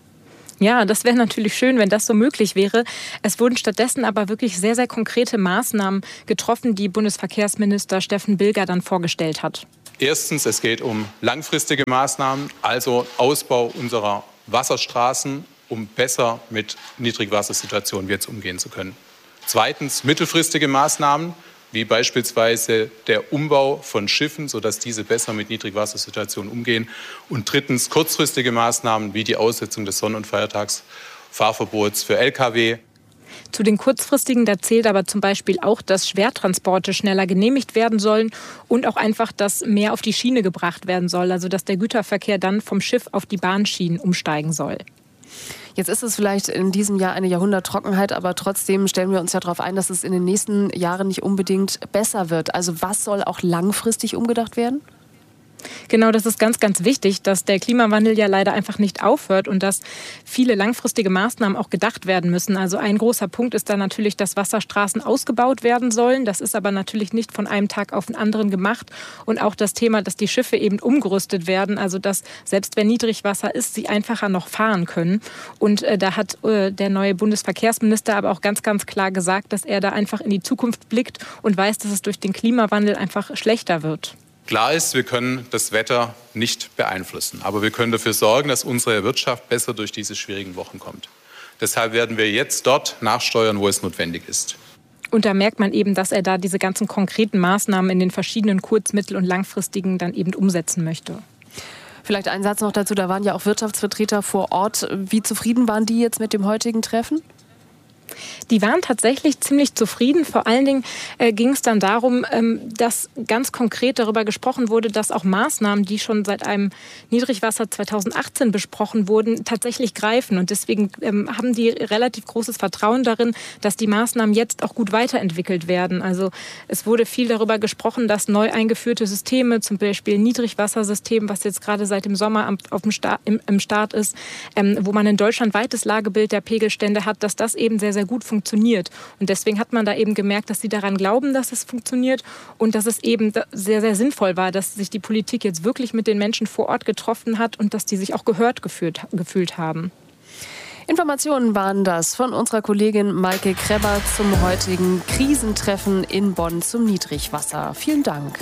Ja, das wäre natürlich schön, wenn das so möglich wäre. Es wurden stattdessen aber wirklich sehr, sehr konkrete Maßnahmen getroffen, die Bundesverkehrsminister Steffen Bilger dann vorgestellt hat. Erstens, es geht um langfristige Maßnahmen, also Ausbau unserer Wasserstraßen, um besser mit Niedrigwassersituationen jetzt umgehen zu können. Zweitens, mittelfristige Maßnahmen, wie beispielsweise der Umbau von Schiffen, sodass diese besser mit Niedrigwassersituationen umgehen. Und drittens kurzfristige Maßnahmen wie die Aussetzung des Sonn- und Feiertagsfahrverbots für Lkw. Zu den kurzfristigen, da zählt aber zum Beispiel auch, dass Schwertransporte schneller genehmigt werden sollen und auch einfach, dass mehr auf die Schiene gebracht werden soll, also dass der Güterverkehr dann vom Schiff auf die Bahnschienen umsteigen soll. Jetzt ist es vielleicht in diesem Jahr eine Jahrhunderttrockenheit, aber trotzdem stellen wir uns ja darauf ein, dass es in den nächsten Jahren nicht unbedingt besser wird. Also was soll auch langfristig umgedacht werden? Genau, das ist ganz, ganz wichtig, dass der Klimawandel ja leider einfach nicht aufhört und dass viele langfristige Maßnahmen auch gedacht werden müssen. Also ein großer Punkt ist da natürlich, dass Wasserstraßen ausgebaut werden sollen. Das ist aber natürlich nicht von einem Tag auf den anderen gemacht. Und auch das Thema, dass die Schiffe eben umgerüstet werden, also dass selbst wenn Niedrigwasser ist, sie einfacher noch fahren können. Und da hat der neue Bundesverkehrsminister aber auch ganz, ganz klar gesagt, dass er da einfach in die Zukunft blickt und weiß, dass es durch den Klimawandel einfach schlechter wird. Klar ist, wir können das Wetter nicht beeinflussen, aber wir können dafür sorgen, dass unsere Wirtschaft besser durch diese schwierigen Wochen kommt. Deshalb werden wir jetzt dort nachsteuern, wo es notwendig ist. Und da merkt man eben, dass er da diese ganzen konkreten Maßnahmen in den verschiedenen kurz-, mittel- und langfristigen dann eben umsetzen möchte. Vielleicht ein Satz noch dazu, da waren ja auch Wirtschaftsvertreter vor Ort. Wie zufrieden waren die jetzt mit dem heutigen Treffen? Die waren tatsächlich ziemlich zufrieden. Vor allen Dingen ging es dann darum, dass ganz konkret darüber gesprochen wurde, dass auch Maßnahmen, die schon seit einem Niedrigwasser 2018 besprochen wurden, tatsächlich greifen. Und deswegen haben die relativ großes Vertrauen darin, dass die Maßnahmen jetzt auch gut weiterentwickelt werden. Also es wurde viel darüber gesprochen, dass neu eingeführte Systeme, zum Beispiel Niedrigwassersystem, was jetzt gerade seit dem Sommer im Start ist, wo man ein deutschlandweites Lagebild der Pegelstände hat, dass das eben sehr, sehr gut funktioniert. Und deswegen hat man da eben gemerkt, dass sie daran glauben, dass es funktioniert und dass es eben sehr, sehr sinnvoll war, dass sich die Politik jetzt wirklich mit den Menschen vor Ort getroffen hat und dass die sich auch gehört gefühlt haben. Informationen waren das von unserer Kollegin Maike Kreber zum heutigen Krisentreffen in Bonn zum Niedrigwasser. Vielen Dank.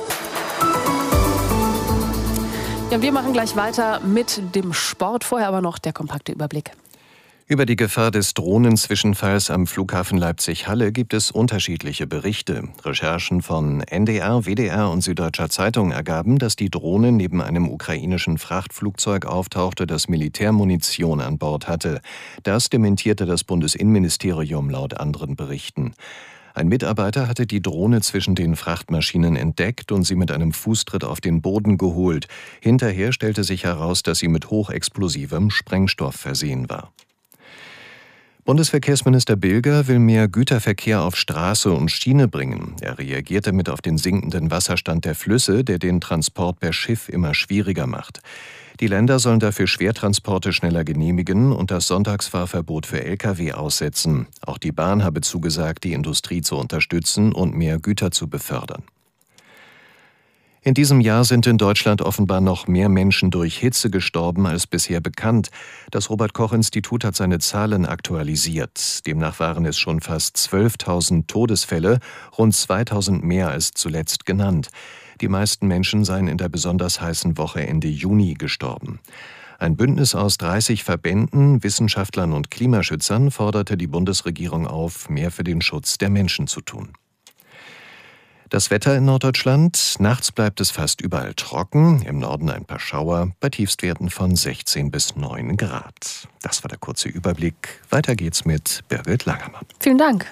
Ja, wir machen gleich weiter mit dem Sport. Vorher aber noch der kompakte Überblick. Über die Gefahr des Drohnenzwischenfalls am Flughafen Leipzig-Halle gibt es unterschiedliche Berichte. Recherchen von NDR, WDR und Süddeutscher Zeitung ergaben, dass die Drohne neben einem ukrainischen Frachtflugzeug auftauchte, das Militärmunition an Bord hatte. Das dementierte das Bundesinnenministerium laut anderen Berichten. Ein Mitarbeiter hatte die Drohne zwischen den Frachtmaschinen entdeckt und sie mit einem Fußtritt auf den Boden geholt. Hinterher stellte sich heraus, dass sie mit hochexplosivem Sprengstoff versehen war. Bundesverkehrsminister Bilger will mehr Güterverkehr auf Straße und Schiene bringen. Er reagierte mit auf den sinkenden Wasserstand der Flüsse, der den Transport per Schiff immer schwieriger macht. Die Länder sollen dafür Schwertransporte schneller genehmigen und das Sonntagsfahrverbot für Lkw aussetzen. Auch die Bahn habe zugesagt, die Industrie zu unterstützen und mehr Güter zu befördern. In diesem Jahr sind in Deutschland offenbar noch mehr Menschen durch Hitze gestorben als bisher bekannt. Das Robert-Koch-Institut hat seine Zahlen aktualisiert. Demnach waren es schon fast 12.000 Todesfälle, rund 2.000 mehr als zuletzt genannt. Die meisten Menschen seien in der besonders heißen Woche Ende Juni gestorben. Ein Bündnis aus 30 Verbänden, Wissenschaftlern und Klimaschützern forderte die Bundesregierung auf, mehr für den Schutz der Menschen zu tun. Das Wetter in Norddeutschland. Nachts bleibt es fast überall trocken, im Norden ein paar Schauer, bei Tiefstwerten von 16 bis 9 Grad. Das war der kurze Überblick. Weiter geht's mit Birgit Langermann. Vielen Dank.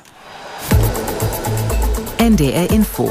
NDR Info.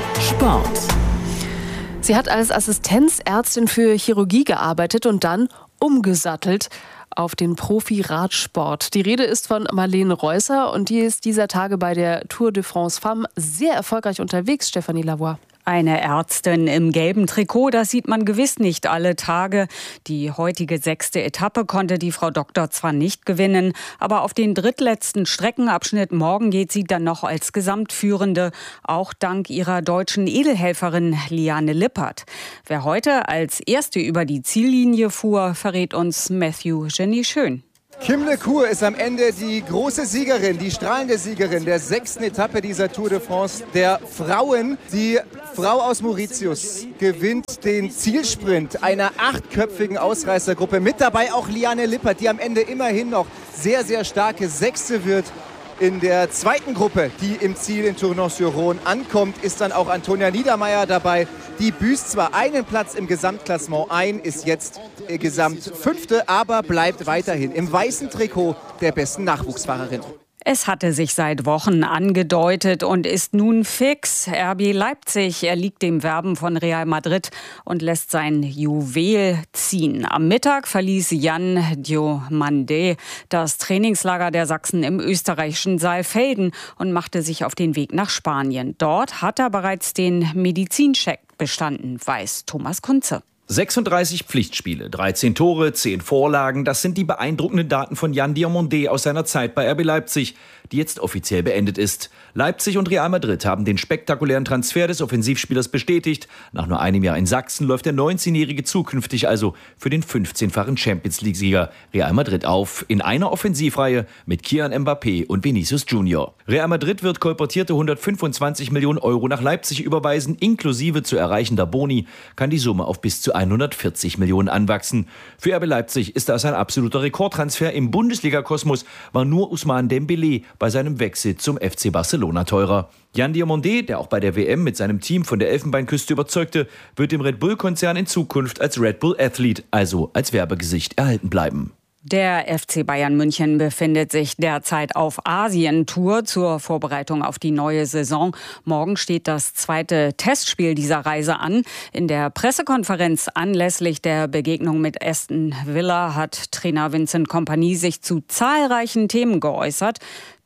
Sport. Sie hat als Assistenzärztin für Chirurgie gearbeitet und dann umgesattelt auf den Profi-Radsport. Die Rede ist von Marlene Reusser und die ist dieser Tage bei der Tour de France Femmes sehr erfolgreich unterwegs, Stefanie Lavoie. Eine Ärztin im gelben Trikot, das sieht man gewiss nicht alle Tage. Die heutige 6. Etappe konnte die Frau Doktor zwar nicht gewinnen, aber auf den drittletzten Streckenabschnitt morgen geht sie dann noch als Gesamtführende, auch dank ihrer deutschen Edelhelferin Liane Lippert. Wer heute als Erste über die Ziellinie fuhr, verrät uns Matthew Jenny Schön. Kim LeCour ist am Ende die große Siegerin, die strahlende Siegerin der 6. Etappe dieser Tour de France der Frauen. Die Frau aus Mauritius gewinnt den Zielsprint einer 8-köpfigen Ausreißergruppe. Mit dabei auch Liane Lippert, die am Ende immerhin noch sehr, sehr starke Sechste wird. In der zweiten Gruppe, die im Ziel in Tournon-sur-Rhône ankommt, ist dann auch Antonia Niedermeyer dabei. Die büßt zwar einen Platz im Gesamtklassement ein, ist jetzt Gesamtfünfte, aber bleibt weiterhin im weißen Trikot der besten Nachwuchsfahrerin. Es hatte sich seit Wochen angedeutet und ist nun fix. RB Leipzig erliegt dem Werben von Real Madrid und lässt sein Juwel ziehen. Am Mittag verließ Jan Diomande das Trainingslager der Sachsen im österreichischen Saalfelden und machte sich auf den Weg nach Spanien. Dort hat er bereits den Medizincheck bestanden, weiß Thomas Kunze. 36 Pflichtspiele, 13 Tore, 10 Vorlagen, das sind die beeindruckenden Daten von Jan Diomande aus seiner Zeit bei RB Leipzig, die jetzt offiziell beendet ist. Leipzig und Real Madrid haben den spektakulären Transfer des Offensivspielers bestätigt. Nach nur einem Jahr in Sachsen läuft der 19-Jährige zukünftig also für den 15-fachen Champions-League-Sieger Real Madrid auf, in einer Offensivreihe mit Kylian Mbappé und Vinicius Junior. Real Madrid wird kolportierte 125 Millionen Euro nach Leipzig überweisen, inklusive zu erreichender Boni kann die Summe auf bis zu 140 Millionen anwachsen. Für RB Leipzig ist das ein absoluter Rekordtransfer. Im Bundesliga-Kosmos war nur Ousmane Dembélé bei seinem Wechsel zum FC Barcelona teurer. Jan Diomande, der auch bei der WM mit seinem Team von der Elfenbeinküste überzeugte, wird im Red Bull-Konzern in Zukunft als Red Bull Athlete, also als Werbegesicht, erhalten bleiben. Der FC Bayern München befindet sich derzeit auf Asientour zur Vorbereitung auf die neue Saison. Morgen steht das zweite Testspiel dieser Reise an. In der Pressekonferenz anlässlich der Begegnung mit Aston Villa hat Trainer Vincent Kompany sich zu zahlreichen Themen geäußert.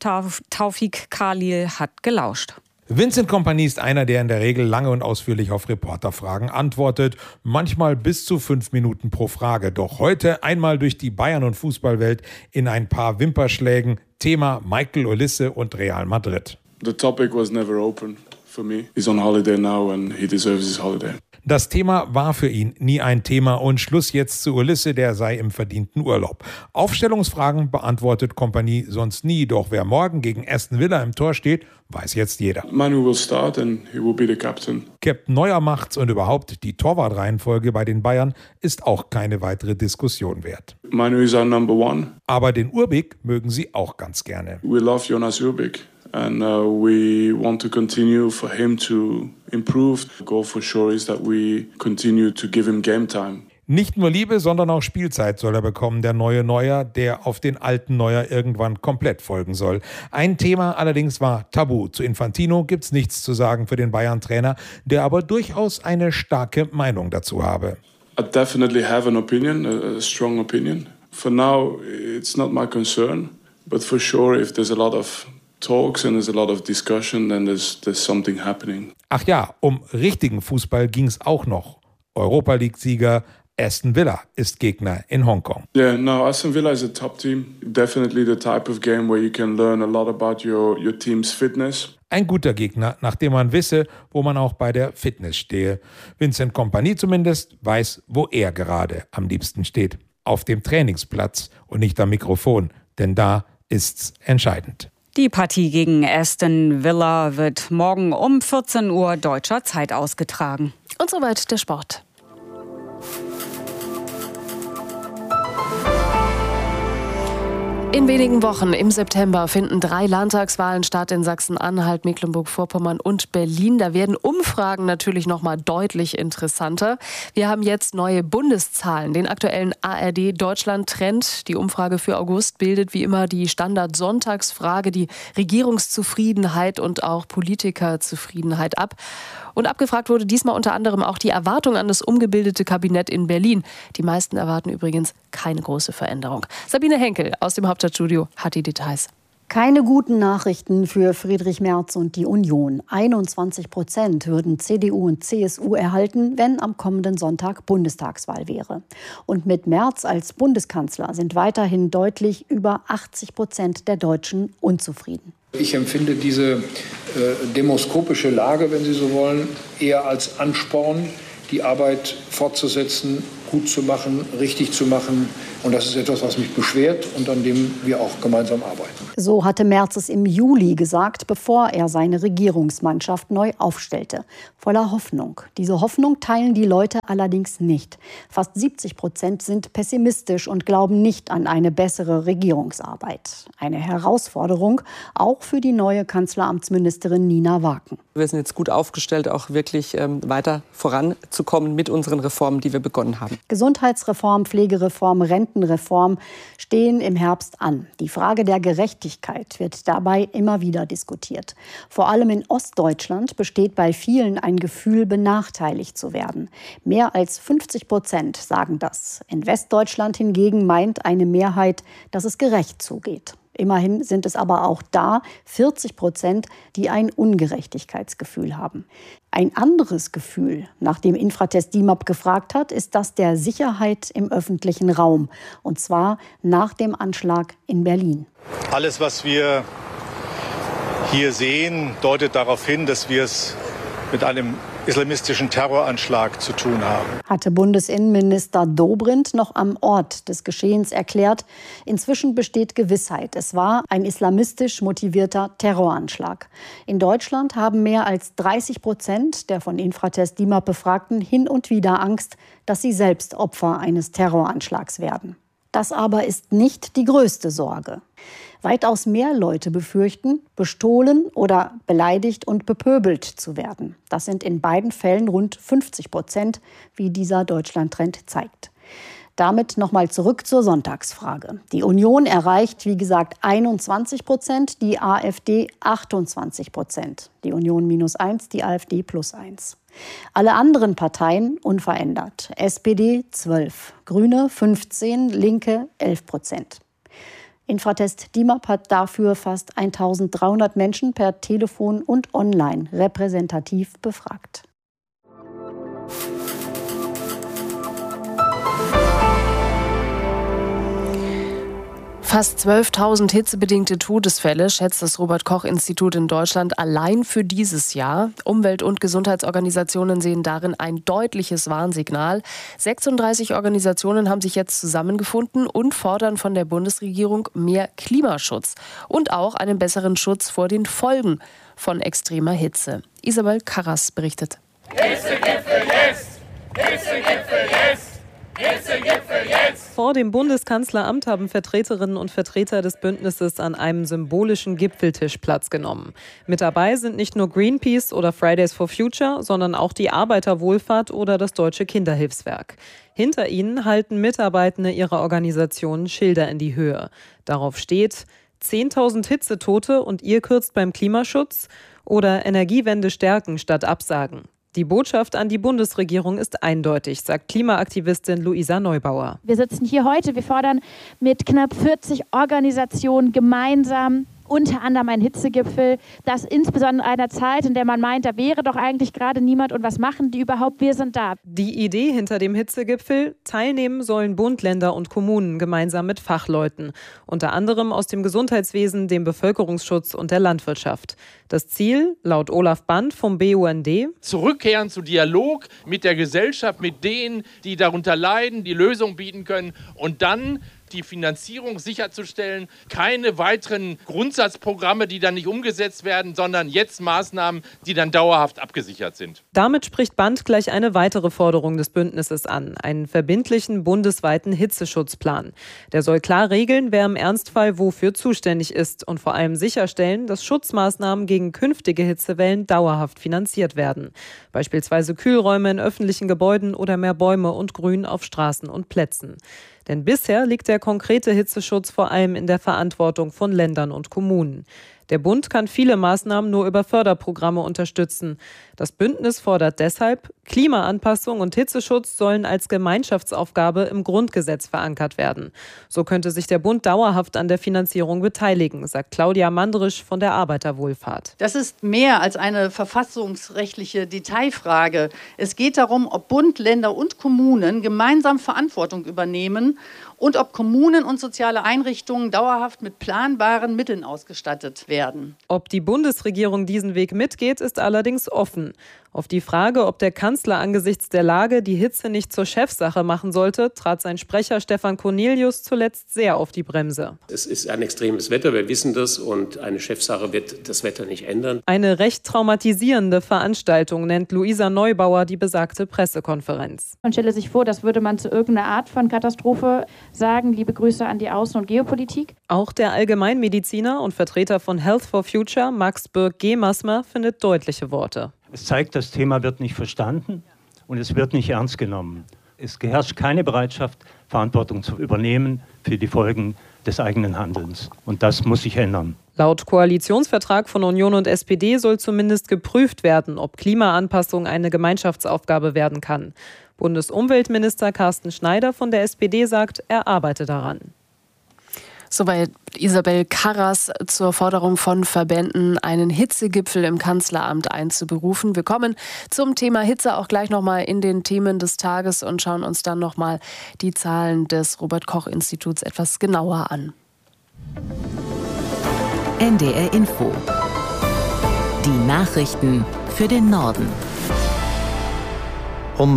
Taufik Khalil hat gelauscht. Vincent Kompany ist einer, der in der Regel lange und ausführlich auf Reporterfragen antwortet, manchmal bis zu 5 Minuten pro Frage. Doch heute einmal durch die Bayern- und Fußballwelt in ein paar Wimperschlägen. Thema Michael Olise und Real Madrid. The topic was never open for me. He's on holiday now and he deserves his holiday. Das Thema war für ihn nie ein Thema und Schluss jetzt zu Olise, der sei im verdienten Urlaub. Aufstellungsfragen beantwortet Kompany sonst nie, doch wer morgen gegen Aston Villa im Tor steht, weiß jetzt jeder. Manu will start and he will be the captain. Captain Neuer macht's und überhaupt die Torwartreihenfolge bei den Bayern ist auch keine weitere Diskussion wert. Manu is our number one. Aber den Urbik mögen sie auch ganz gerne. We love Jonas Urbik. And we want to continue for him to improve. The goal for sure is that we continue to give him game time. Nicht nur Liebe, sondern auch Spielzeit soll er bekommen, der neue Neuer, der auf den alten Neuer irgendwann komplett folgen soll. Ein Thema allerdings war tabu. Zu Infantino gibt's nichts zu sagen für den Bayern-Trainer, der aber durchaus eine starke Meinung dazu habe. I definitely have an opinion, a strong opinion. For now, it's not my concern, but for sure, if there's a lot of talks and there's a lot of discussion, then there's something happening. Ach ja, um richtigen Fußball ging's auch noch. Europa-League-Sieger Aston Villa ist Gegner in Hongkong. Yeah, no, Aston Villa is a top team. Definitely the type of game where you can learn a lot about your team's fitness. Ein guter Gegner, nachdem man wisse, wo man auch bei der Fitness stehe. Vincent Kompany zumindest weiß, wo er gerade am liebsten steht. Auf dem Trainingsplatz und nicht am Mikrofon, denn da ist's entscheidend. Die Partie gegen Aston Villa wird morgen um 14 Uhr deutscher Zeit ausgetragen. Und soweit der Sport. In wenigen Wochen im September finden 3 Landtagswahlen statt in Sachsen-Anhalt, Mecklenburg-Vorpommern und Berlin. Da werden Umfragen natürlich noch mal deutlich interessanter. Wir haben jetzt neue Bundeszahlen, den aktuellen ARD-Deutschland-Trend. Die Umfrage für August bildet wie immer die Standard-Sonntagsfrage, die Regierungszufriedenheit und auch Politikerzufriedenheit ab. Und abgefragt wurde diesmal unter anderem auch die Erwartung an das umgebildete Kabinett in Berlin. Die meisten erwarten übrigens keine große Veränderung. Sabine Henkel aus dem Hauptstadtstudio hat die Details. Keine guten Nachrichten für Friedrich Merz und die Union. 21% würden CDU und CSU erhalten, wenn am kommenden Sonntag Bundestagswahl wäre. Und mit Merz als Bundeskanzler sind weiterhin deutlich über 80% der Deutschen unzufrieden. Ich empfinde diese demoskopische Lage, wenn Sie so wollen, eher als Ansporn, die Arbeit fortzusetzen, gut zu machen, richtig zu machen. Und das ist etwas, was mich beschwert und an dem wir auch gemeinsam arbeiten. So hatte Merz es im Juli gesagt, bevor er seine Regierungsmannschaft neu aufstellte. Voller Hoffnung. Diese Hoffnung teilen die Leute allerdings nicht. Fast 70% sind pessimistisch und glauben nicht an eine bessere Regierungsarbeit. Eine Herausforderung auch für die neue Kanzleramtsministerin Nina Waken. Wir sind jetzt gut aufgestellt, auch wirklich weiter voranzukommen mit unseren Reformen, die wir begonnen haben. Gesundheitsreform, Pflegereform, Rentenreform stehen im Herbst an. Die Frage der Gerechtigkeit wird dabei immer wieder diskutiert. Vor allem in Ostdeutschland besteht bei vielen ein Gefühl, benachteiligt zu werden. Mehr als 50% sagen das. In Westdeutschland hingegen meint eine Mehrheit, dass es gerecht zugeht. Immerhin sind es aber auch da 40%, die ein Ungerechtigkeitsgefühl haben. Ein anderes Gefühl, nach dem Infratest DIMAP gefragt hat, ist das der Sicherheit im öffentlichen Raum. Und zwar nach dem Anschlag in Berlin. Alles, was wir hier sehen, deutet darauf hin, dass wir es mit einem islamistischen Terroranschlag zu tun haben. Hatte Bundesinnenminister Dobrindt noch am Ort des Geschehens erklärt. Inzwischen besteht Gewissheit. Es war ein islamistisch motivierter Terroranschlag. In Deutschland haben mehr als 30% der von Infratest DIMAP Befragten hin und wieder Angst, dass sie selbst Opfer eines Terroranschlags werden. Das aber ist nicht die größte Sorge. Weitaus mehr Leute befürchten, bestohlen oder beleidigt und bepöbelt zu werden. Das sind in beiden Fällen rund 50%, wie dieser Deutschland-Trend zeigt. Damit nochmal zurück zur Sonntagsfrage. Die Union erreicht, wie gesagt, 21%, die AfD 28%. Die Union -1, die AfD +1. Alle anderen Parteien unverändert. SPD 12, Grüne 15, Linke 11%. Infratest DIMAP hat dafür fast 1.300 Menschen per Telefon und online repräsentativ befragt. Fast 12.000 hitzebedingte Todesfälle schätzt das Robert-Koch-Institut in Deutschland allein für dieses Jahr. Umwelt- und Gesundheitsorganisationen sehen darin ein deutliches Warnsignal. 36 Organisationen haben sich jetzt zusammengefunden und fordern von der Bundesregierung mehr Klimaschutz und auch einen besseren Schutz vor den Folgen von extremer Hitze. Isabel Karras berichtet. Hitzegipfel jetzt! Hitzegipfel jetzt! Hitzegipfel jetzt! Vor dem Bundeskanzleramt haben Vertreterinnen und Vertreter des Bündnisses an einem symbolischen Gipfeltisch Platz genommen. Mit dabei sind nicht nur Greenpeace oder Fridays for Future, sondern auch die Arbeiterwohlfahrt oder das Deutsche Kinderhilfswerk. Hinter ihnen halten Mitarbeitende ihrer Organisationen Schilder in die Höhe. Darauf steht: 10.000 Hitzetote und ihr kürzt beim Klimaschutz oder Energiewende stärken statt absagen. Die Botschaft an die Bundesregierung ist eindeutig, sagt Klimaaktivistin Luisa Neubauer. Wir sitzen hier heute, wir fordern mit knapp 40 Organisationen gemeinsam unter anderem einen Hitzegipfel, das insbesondere in einer Zeit, in der man meint, da wäre doch eigentlich gerade niemand und was machen die überhaupt, wir sind da. Die Idee hinter dem Hitzegipfel: teilnehmen sollen Bund, Länder und Kommunen gemeinsam mit Fachleuten, unter anderem aus dem Gesundheitswesen, dem Bevölkerungsschutz und der Landwirtschaft. Das Ziel, laut Olaf Band vom BUND: zurückkehren zu Dialog mit der Gesellschaft, mit denen, die darunter leiden, die Lösung bieten können und dann die Finanzierung sicherzustellen, keine weiteren Grundsatzprogramme, die dann nicht umgesetzt werden, sondern jetzt Maßnahmen, die dann dauerhaft abgesichert sind. Damit spricht Band gleich eine weitere Forderung des Bündnisses an, einen verbindlichen bundesweiten Hitzeschutzplan. Der soll klar regeln, wer im Ernstfall wofür zuständig ist und vor allem sicherstellen, dass Schutzmaßnahmen gegen künftige Hitzewellen dauerhaft finanziert werden. Beispielsweise Kühlräume in öffentlichen Gebäuden oder mehr Bäume und Grün auf Straßen und Plätzen. Denn bisher liegt der konkrete Hitzeschutz vor allem in der Verantwortung von Ländern und Kommunen. Der Bund kann viele Maßnahmen nur über Förderprogramme unterstützen. Das Bündnis fordert deshalb, Klimaanpassung und Hitzeschutz sollen als Gemeinschaftsaufgabe im Grundgesetz verankert werden. So könnte sich der Bund dauerhaft an der Finanzierung beteiligen, sagt Claudia Mandrisch von der Arbeiterwohlfahrt. Das ist mehr als eine verfassungsrechtliche Detailfrage. Es geht darum, ob Bund, Länder und Kommunen gemeinsam Verantwortung übernehmen und ob Kommunen und soziale Einrichtungen dauerhaft mit planbaren Mitteln ausgestattet werden. Ob die Bundesregierung diesen Weg mitgeht, ist allerdings offen. Auf die Frage, ob der Kanzler angesichts der Lage die Hitze nicht zur Chefsache machen sollte, trat sein Sprecher Stefan Cornelius zuletzt sehr auf die Bremse. Es ist ein extremes Wetter, wir wissen das, und eine Chefsache wird das Wetter nicht ändern. Eine recht traumatisierende Veranstaltung nennt Luisa Neubauer die besagte Pressekonferenz. Man stelle sich vor, das würde man zu irgendeiner Art von Katastrophe sagen. Liebe Grüße an die Außen- und Geopolitik. Auch der Allgemeinmediziner und Vertreter von Health for Future, Max Birk-Gemasmer, findet deutliche Worte. Es zeigt, das Thema wird nicht verstanden und es wird nicht ernst genommen. Es herrscht keine Bereitschaft, Verantwortung zu übernehmen für die Folgen des eigenen Handelns. Und das muss sich ändern. Laut Koalitionsvertrag von Union und SPD soll zumindest geprüft werden, ob Klimaanpassung eine Gemeinschaftsaufgabe werden kann. Bundesumweltminister Carsten Schneider von der SPD sagt, er arbeite daran. Soweit Isabel Karras zur Forderung von Verbänden, einen Hitzegipfel im Kanzleramt einzuberufen. Wir kommen zum Thema Hitze auch gleich nochmal in den Themen des Tages und schauen uns dann nochmal die Zahlen des Robert-Koch-Instituts etwas genauer an. NDR Info. Die Nachrichten für den Norden. Um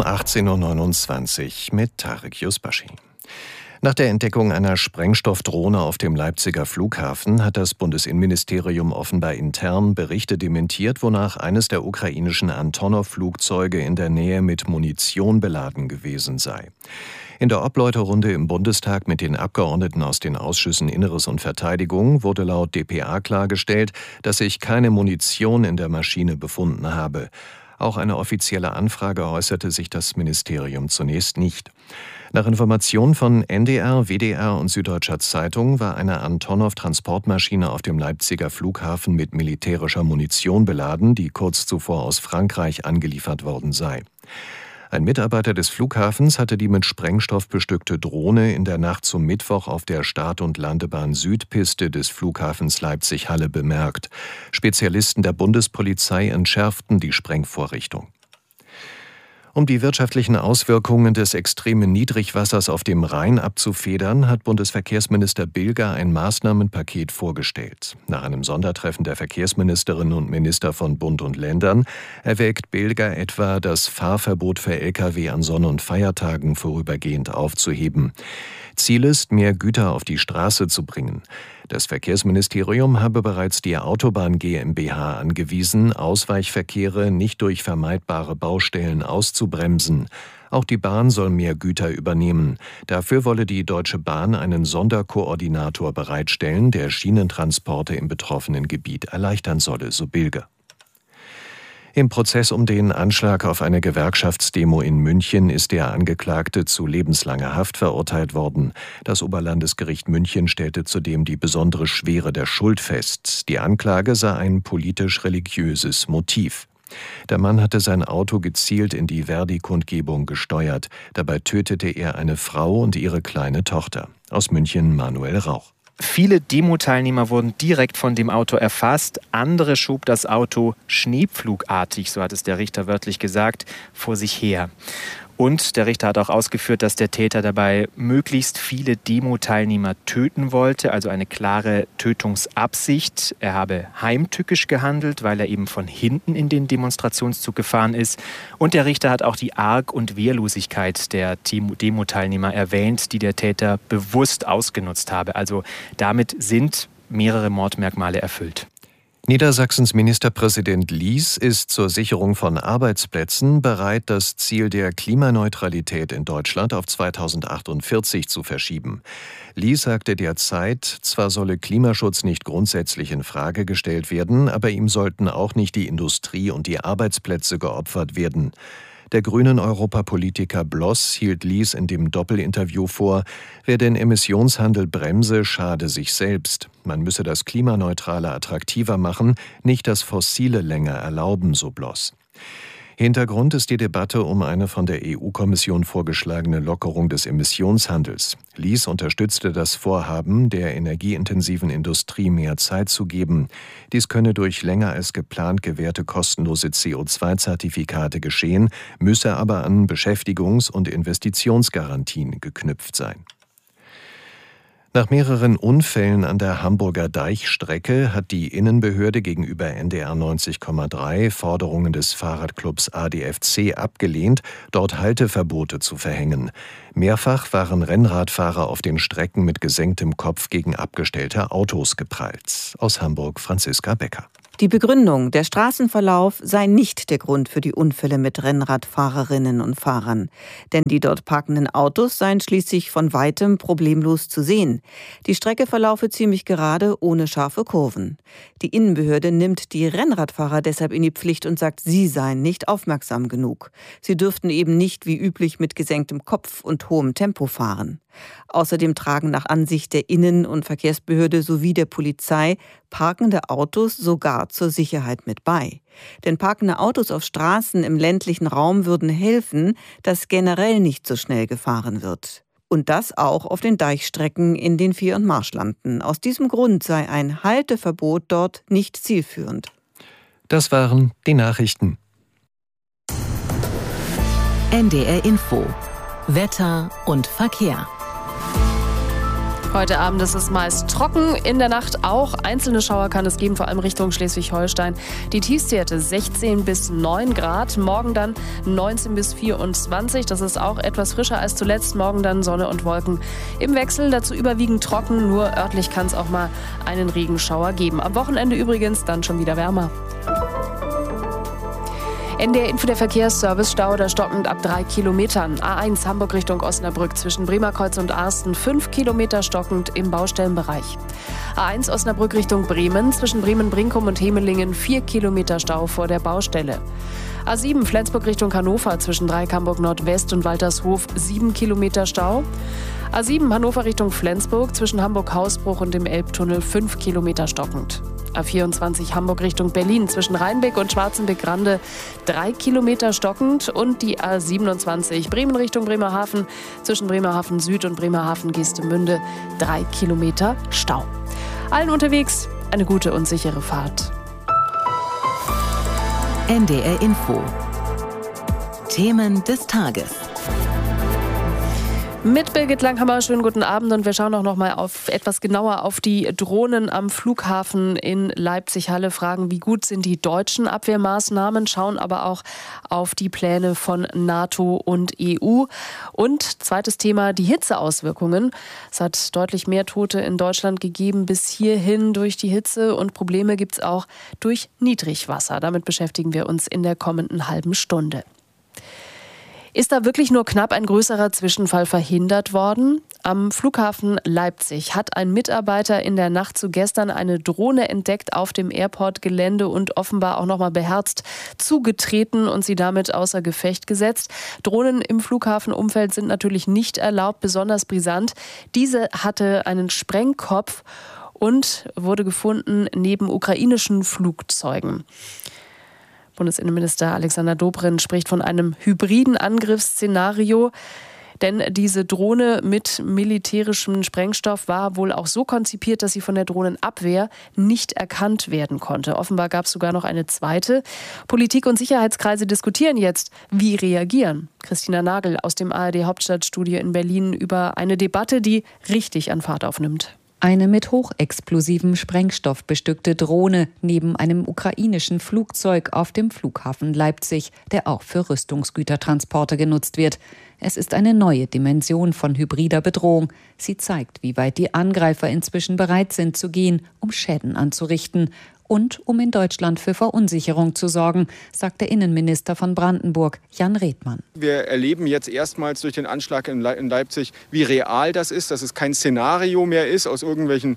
18.29 Uhr mit Tarek Yusbashi. Nach der Entdeckung einer Sprengstoffdrohne auf dem Leipziger Flughafen hat das Bundesinnenministerium offenbar intern Berichte dementiert, wonach eines der ukrainischen Antonov-Flugzeuge in der Nähe mit Munition beladen gewesen sei. In der Obläuterrunde im Bundestag mit den Abgeordneten aus den Ausschüssen Inneres und Verteidigung wurde laut dpa klargestellt, dass sich keine Munition in der Maschine befunden habe. Auch eine offizielle Anfrage äußerte sich das Ministerium zunächst nicht. Nach Informationen von NDR, WDR und Süddeutscher Zeitung war eine Antonov-Transportmaschine auf dem Leipziger Flughafen mit militärischer Munition beladen, die kurz zuvor aus Frankreich angeliefert worden sei. Ein Mitarbeiter des Flughafens hatte die mit Sprengstoff bestückte Drohne in der Nacht zum Mittwoch auf der Start- und Landebahn Südpiste des Flughafens Leipzig-Halle bemerkt. Spezialisten der Bundespolizei entschärften die Sprengvorrichtung. Um die wirtschaftlichen Auswirkungen des extremen Niedrigwassers auf dem Rhein abzufedern, hat Bundesverkehrsminister Bilger ein Maßnahmenpaket vorgestellt. Nach einem Sondertreffen der Verkehrsministerinnen und Minister von Bund und Ländern erwägt Bilger etwa, das Fahrverbot für Lkw an Sonn- und Feiertagen vorübergehend aufzuheben. Ziel ist, mehr Güter auf die Straße zu bringen. Das Verkehrsministerium habe bereits die Autobahn GmbH angewiesen, Ausweichverkehre nicht durch vermeidbare Baustellen auszubremsen. Auch die Bahn soll mehr Güter übernehmen. Dafür wolle die Deutsche Bahn einen Sonderkoordinator bereitstellen, der Schienentransporte im betroffenen Gebiet erleichtern solle, so Bilger. Im Prozess um den Anschlag auf eine Gewerkschaftsdemo in München ist der Angeklagte zu lebenslanger Haft verurteilt worden. Das Oberlandesgericht München stellte zudem die besondere Schwere der Schuld fest. Die Anklage sah ein politisch-religiöses Motiv. Der Mann hatte sein Auto gezielt in die Verdi-Kundgebung gesteuert. Dabei tötete er eine Frau und ihre kleine Tochter. Aus München Manuel Rauch. Viele Demo-Teilnehmer wurden direkt von dem Auto erfasst. Andere schob das Auto schneepflugartig, so hat es der Richter wörtlich gesagt, vor sich her. Und der Richter hat auch ausgeführt, dass der Täter dabei möglichst viele Demo-Teilnehmer töten wollte, also eine klare Tötungsabsicht. Er habe heimtückisch gehandelt, weil er eben von hinten in den Demonstrationszug gefahren ist. Und der Richter hat auch die Arg- und Wehrlosigkeit der Demo-Teilnehmer erwähnt, die der Täter bewusst ausgenutzt habe. Also damit sind mehrere Mordmerkmale erfüllt. Niedersachsens Ministerpräsident Lies ist zur Sicherung von Arbeitsplätzen bereit, das Ziel der Klimaneutralität in Deutschland auf 2048 zu verschieben. Lies sagte derzeit, zwar solle Klimaschutz nicht grundsätzlich in Frage gestellt werden, aber ihm sollten auch nicht die Industrie und die Arbeitsplätze geopfert werden. Der Grünen-Europapolitiker Bloss hielt Lies in dem Doppelinterview vor, wer den Emissionshandel bremse, schade sich selbst. Man müsse das Klimaneutrale attraktiver machen, nicht das Fossile länger erlauben, so Bloss. Hintergrund ist die Debatte um eine von der EU-Kommission vorgeschlagene Lockerung des Emissionshandels. Lies unterstützte das Vorhaben, der energieintensiven Industrie mehr Zeit zu geben. Dies könne durch länger als geplant gewährte kostenlose CO2-Zertifikate geschehen, müsse aber an Beschäftigungs- und Investitionsgarantien geknüpft sein. Nach mehreren Unfällen an der Hamburger Deichstrecke hat die Innenbehörde gegenüber NDR 90,3 Forderungen des Fahrradclubs ADFC abgelehnt, dort Halteverbote zu verhängen. Mehrfach waren Rennradfahrer auf den Strecken mit gesenktem Kopf gegen abgestellte Autos geprallt. Aus Hamburg Franziska Becker. Die Begründung, der Straßenverlauf sei nicht der Grund für die Unfälle mit Rennradfahrerinnen und Fahrern. Denn die dort parkenden Autos seien schließlich von weitem problemlos zu sehen. Die Strecke verlaufe ziemlich gerade, ohne scharfe Kurven. Die Innenbehörde nimmt die Rennradfahrer deshalb in die Pflicht und sagt, sie seien nicht aufmerksam genug. Sie dürften eben nicht wie üblich mit gesenktem Kopf und hohem Tempo fahren. Außerdem tragen nach Ansicht der Innen- und Verkehrsbehörde sowie der Polizei parkende Autos sogar zur Sicherheit mit bei. Denn parkende Autos auf Straßen im ländlichen Raum würden helfen, dass generell nicht so schnell gefahren wird. Und das auch auf den Deichstrecken in den Vier- und Marschlanden. Aus diesem Grund sei ein Halteverbot dort nicht zielführend. Das waren die Nachrichten. NDR Info. Wetter und Verkehr. Heute Abend ist es meist trocken, in der Nacht auch. Einzelne Schauer kann es geben, vor allem Richtung Schleswig-Holstein. Die Tiefstwerte 16 bis 9 Grad, morgen dann 19 bis 24. Das ist auch etwas frischer als zuletzt. Morgen dann Sonne und Wolken im Wechsel, dazu überwiegend trocken. Nur örtlich kann es auch mal einen Regenschauer geben. Am Wochenende übrigens dann schon wieder wärmer. NDR Info, der Verkehrsservice, Stau oder stockend ab 3 Kilometern. A1 Hamburg Richtung Osnabrück zwischen Bremerkreuz und Arsten 5 Kilometer stockend im Baustellenbereich. A1 Osnabrück Richtung Bremen zwischen Bremen-Brinkum und Hemelingen 4 Kilometer Stau vor der Baustelle. A7 Flensburg Richtung Hannover zwischen Dreieck-Hamburg Nordwest und Waltershof 7 Kilometer Stau. A7 Hannover Richtung Flensburg zwischen Hamburg-Hausbruch und dem Elbtunnel 5 Kilometer stockend. A24 Hamburg Richtung Berlin zwischen Rheinbeck und Schwarzenbeck-Grande 3 Kilometer stockend und die A27 Bremen Richtung Bremerhaven zwischen Bremerhaven Süd und Bremerhaven Geestemünde 3 Kilometer Stau. Allen unterwegs eine gute und sichere Fahrt. NDR Info. Themen des Tages. Mit Birgit Langhammer, schönen guten Abend und wir schauen auch noch mal etwas genauer auf die Drohnen am Flughafen in Leipzig-Halle, fragen, wie gut sind die deutschen Abwehrmaßnahmen, schauen aber auch auf die Pläne von NATO und EU. Und zweites Thema, die Hitzeauswirkungen. Es hat deutlich mehr Tote in Deutschland gegeben bis hierhin durch die Hitze und Probleme gibt es auch durch Niedrigwasser. Damit beschäftigen wir uns in der kommenden halben Stunde. Ist da wirklich nur knapp ein größerer Zwischenfall verhindert worden? Am Flughafen Leipzig hat ein Mitarbeiter in der Nacht zu gestern eine Drohne entdeckt auf dem Airport-Gelände und offenbar auch noch mal beherzt zugetreten und sie damit außer Gefecht gesetzt. Drohnen im Flughafenumfeld sind natürlich nicht erlaubt, besonders brisant. Diese hatte einen Sprengkopf und wurde gefunden neben ukrainischen Flugzeugen. Bundesinnenminister Alexander Dobrindt spricht von einem hybriden Angriffsszenario. Denn diese Drohne mit militärischem Sprengstoff war wohl auch so konzipiert, dass sie von der Drohnenabwehr nicht erkannt werden konnte. Offenbar gab es sogar noch eine zweite. Politik- und Sicherheitskreise diskutieren jetzt, wie reagieren. Christina Nagel aus dem ARD-Hauptstadtstudio in Berlin über eine Debatte, die richtig an Fahrt aufnimmt. Eine mit hochexplosivem Sprengstoff bestückte Drohne neben einem ukrainischen Flugzeug auf dem Flughafen Leipzig, der auch für Rüstungsgütertransporte genutzt wird. Es ist eine neue Dimension von hybrider Bedrohung. Sie zeigt, wie weit die Angreifer inzwischen bereit sind zu gehen, um Schäden anzurichten. und um in Deutschland für Verunsicherung zu sorgen, sagt der Innenminister von Brandenburg, Jan Redmann. Wir erleben jetzt erstmals durch den Anschlag in Leipzig, wie real das ist, dass es kein Szenario mehr ist aus irgendwelchen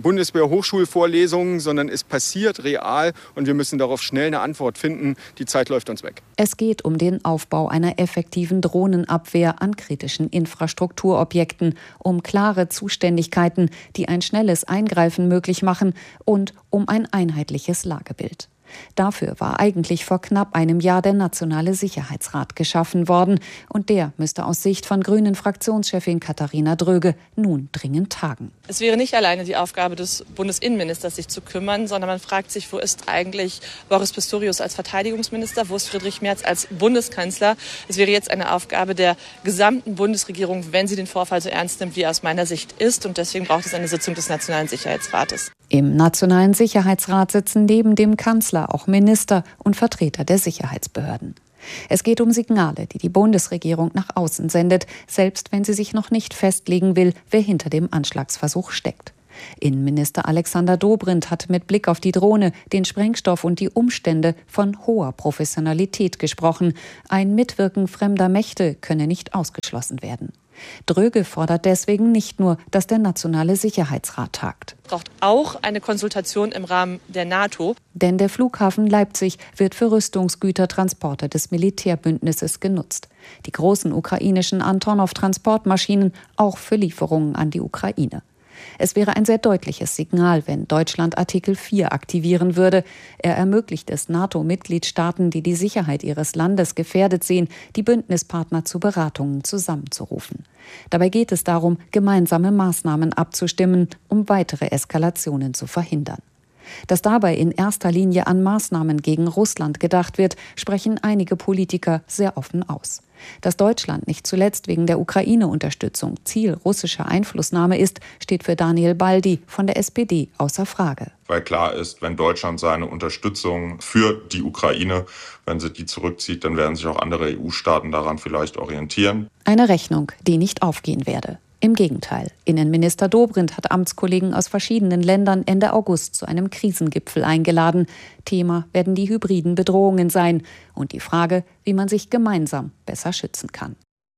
Bundeswehr-Hochschulvorlesungen, sondern es passiert real und wir müssen darauf schnell eine Antwort finden. Die Zeit läuft uns weg. Es geht um den Aufbau einer effektiven Drohnenabwehr an kritischen Infrastrukturobjekten, um klare Zuständigkeiten, die ein schnelles Eingreifen möglich machen und um ein einheitliches Lagebild. Dafür war eigentlich vor knapp einem Jahr der Nationale Sicherheitsrat geschaffen worden. Und der müsste aus Sicht von Grünen-Fraktionschefin Katharina Dröge nun dringend tagen. Es wäre nicht alleine die Aufgabe des Bundesinnenministers, sich zu kümmern, sondern man fragt sich, wo ist eigentlich Boris Pistorius als Verteidigungsminister, wo ist Friedrich Merz als Bundeskanzler? Es wäre jetzt eine Aufgabe der gesamten Bundesregierung, wenn sie den Vorfall so ernst nimmt, wie er aus meiner Sicht ist. Und deswegen braucht es eine Sitzung des Nationalen Sicherheitsrates. Im Nationalen Sicherheitsrat sitzen neben dem Kanzler auch Minister und Vertreter der Sicherheitsbehörden. Es geht um Signale, die die Bundesregierung nach außen sendet, selbst wenn sie sich noch nicht festlegen will, wer hinter dem Anschlagsversuch steckt. Innenminister Alexander Dobrindt hat mit Blick auf die Drohne, den Sprengstoff und die Umstände von hoher Professionalität gesprochen. Ein Mitwirken fremder Mächte könne nicht ausgeschlossen werden. Dröge fordert deswegen nicht nur, dass der Nationale Sicherheitsrat tagt. Es braucht auch eine Konsultation im Rahmen der NATO. Denn der Flughafen Leipzig wird für Rüstungsgütertransporte des Militärbündnisses genutzt. Die großen ukrainischen Antonov-Transportmaschinen auch für Lieferungen an die Ukraine. Es wäre ein sehr deutliches Signal, wenn Deutschland Artikel 4 aktivieren würde. Er ermöglicht es NATO-Mitgliedstaaten, die die Sicherheit ihres Landes gefährdet sehen, die Bündnispartner zu Beratungen zusammenzurufen. Dabei geht es darum, gemeinsame Maßnahmen abzustimmen, um weitere Eskalationen zu verhindern. Dass dabei in erster Linie an Maßnahmen gegen Russland gedacht wird, sprechen einige Politiker sehr offen aus. Dass Deutschland nicht zuletzt wegen der Ukraine-Unterstützung Ziel russischer Einflussnahme ist, steht für Daniel Baldi von der SPD außer Frage. Weil klar ist, wenn Deutschland seine Unterstützung für die Ukraine, wenn sie die zurückzieht, dann werden sich auch andere EU-Staaten daran vielleicht orientieren. Eine Rechnung, die nicht aufgehen werde. Im Gegenteil, Innenminister Dobrindt hat Amtskollegen aus verschiedenen Ländern Ende August zu einem Krisengipfel eingeladen. Thema werden die hybriden Bedrohungen sein und die Frage, wie man sich gemeinsam besser schützen kann.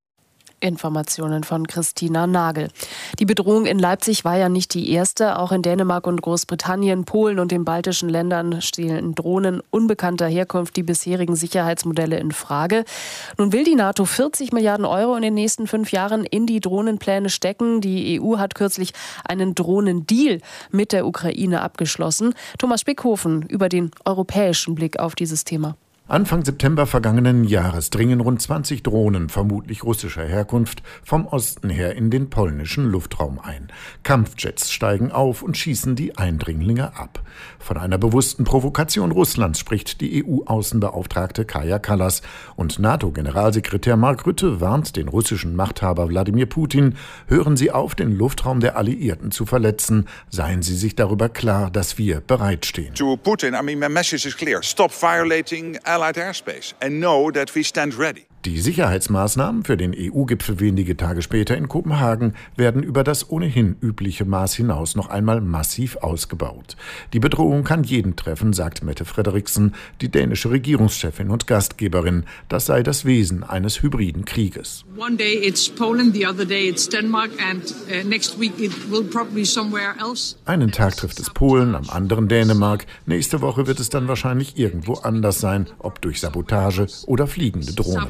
Informationen von Christina Nagel. Die Bedrohung in Leipzig war ja nicht die erste. Auch in Dänemark und Großbritannien, Polen und den baltischen Ländern stellen Drohnen unbekannter Herkunft die bisherigen Sicherheitsmodelle in Frage. Nun will die NATO 40 Milliarden Euro in den nächsten 5 Jahren in die Drohnenpläne stecken. Die EU hat kürzlich einen Drohnendeal mit der Ukraine abgeschlossen. Thomas Spickhofen über den europäischen Blick auf dieses Thema. Anfang September vergangenen Jahres dringen rund 20 Drohnen, vermutlich russischer Herkunft, vom Osten her in den polnischen Luftraum ein. Kampfjets steigen auf und schießen die Eindringlinge ab. Von einer bewussten Provokation Russlands spricht die EU-Außenbeauftragte Kaja Kallas. Und NATO-Generalsekretär Mark Rutte warnt den russischen Machthaber Wladimir Putin, hören Sie auf, den Luftraum der Alliierten zu verletzen. Seien Sie sich darüber klar, dass wir bereitstehen. To Putin, my message is clear. Stop violating Allied airspace and know that we stand ready. Die Sicherheitsmaßnahmen für den EU-Gipfel wenige Tage später in Kopenhagen werden über das ohnehin übliche Maß hinaus noch einmal massiv ausgebaut. Die Bedrohung kann jeden treffen, sagt Mette Frederiksen, die dänische Regierungschefin und Gastgeberin. Das sei das Wesen eines hybriden Krieges. One day it's Poland, the other day it's Denmark and next week it will probably somewhere else. Einen Tag trifft es Polen, am anderen Dänemark. Nächste Woche wird es dann wahrscheinlich irgendwo anders sein, ob durch Sabotage oder fliegende Drohnen.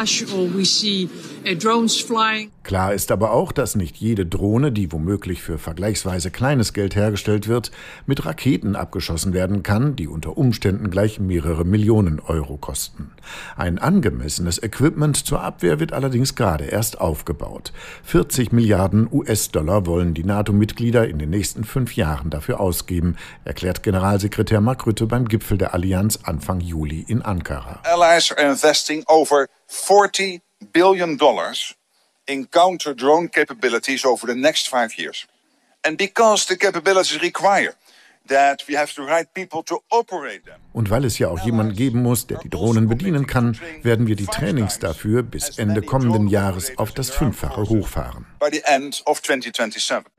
Klar ist aber auch, dass nicht jede Drohne, die womöglich für vergleichsweise kleines Geld hergestellt wird, mit Raketen abgeschossen werden kann, die unter Umständen gleich mehrere Millionen Euro kosten. Ein angemessenes Equipment zur Abwehr wird allerdings gerade erst aufgebaut. 40 Milliarden US-Dollar wollen die NATO-Mitglieder in den nächsten 5 Jahren dafür ausgeben, erklärt Generalsekretär Mark Rutte beim Gipfel der Allianz Anfang Juli in Ankara. Allies are investing over $40 billion in counter-drone capabilities over the next 5 years. And because the capabilities require that we have the right people to operate them. Und weil es ja auch jemanden geben muss, der die Drohnen bedienen kann, werden wir die Trainings dafür bis Ende kommenden Jahres auf das 5-fache hochfahren. By the end of 2027.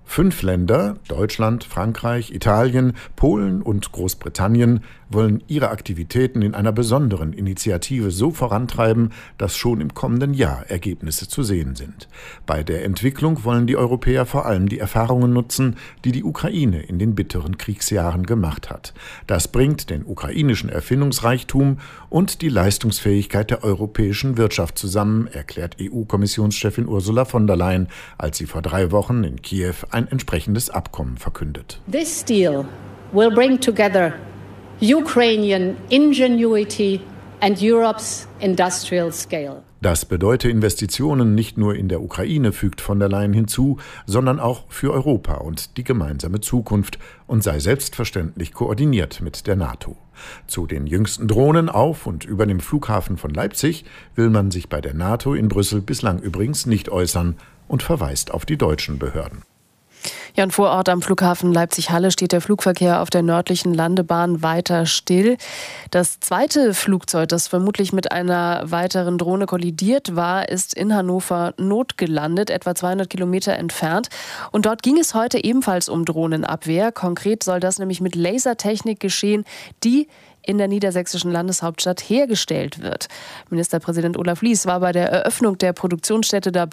5 Länder, Deutschland, Frankreich, Italien, Polen und Großbritannien, wollen ihre Aktivitäten in einer besonderen Initiative so vorantreiben, dass schon im kommenden Jahr Ergebnisse zu sehen sind. Bei der Entwicklung wollen die Europäer vor allem die Erfahrungen nutzen, die die Ukraine in den bitteren Kriegsjahren gemacht hat. Das bringt den ukrainischen Erfindungsreichtum und die Leistungsfähigkeit der europäischen Wirtschaft zusammen, erklärt EU-Kommissionschefin Ursula von der Leyen, als sie vor 3 Wochen in Kiew ein entsprechendes Abkommen verkündet. This deal will bring together Ukrainian ingenuity and Europe's industrial scale. Das bedeute Investitionen nicht nur in der Ukraine, fügt von der Leyen hinzu, sondern auch für Europa und die gemeinsame Zukunft und sei selbstverständlich koordiniert mit der NATO. Zu den jüngsten Drohnen auf und über dem Flughafen von Leipzig will man sich bei der NATO in Brüssel bislang übrigens nicht äußern und verweist auf die deutschen Behörden. Ja, und vor Ort am Flughafen Leipzig-Halle steht der Flugverkehr auf der nördlichen Landebahn weiter still. Das zweite Flugzeug, das vermutlich mit einer weiteren Drohne kollidiert war, ist in Hannover notgelandet, etwa 200 Kilometer entfernt. Und dort ging es heute ebenfalls um Drohnenabwehr. Konkret soll das nämlich mit Lasertechnik geschehen, die in der niedersächsischen Landeshauptstadt hergestellt wird. Ministerpräsident Olaf Lies war bei der Eröffnung der Produktionsstätte dabei.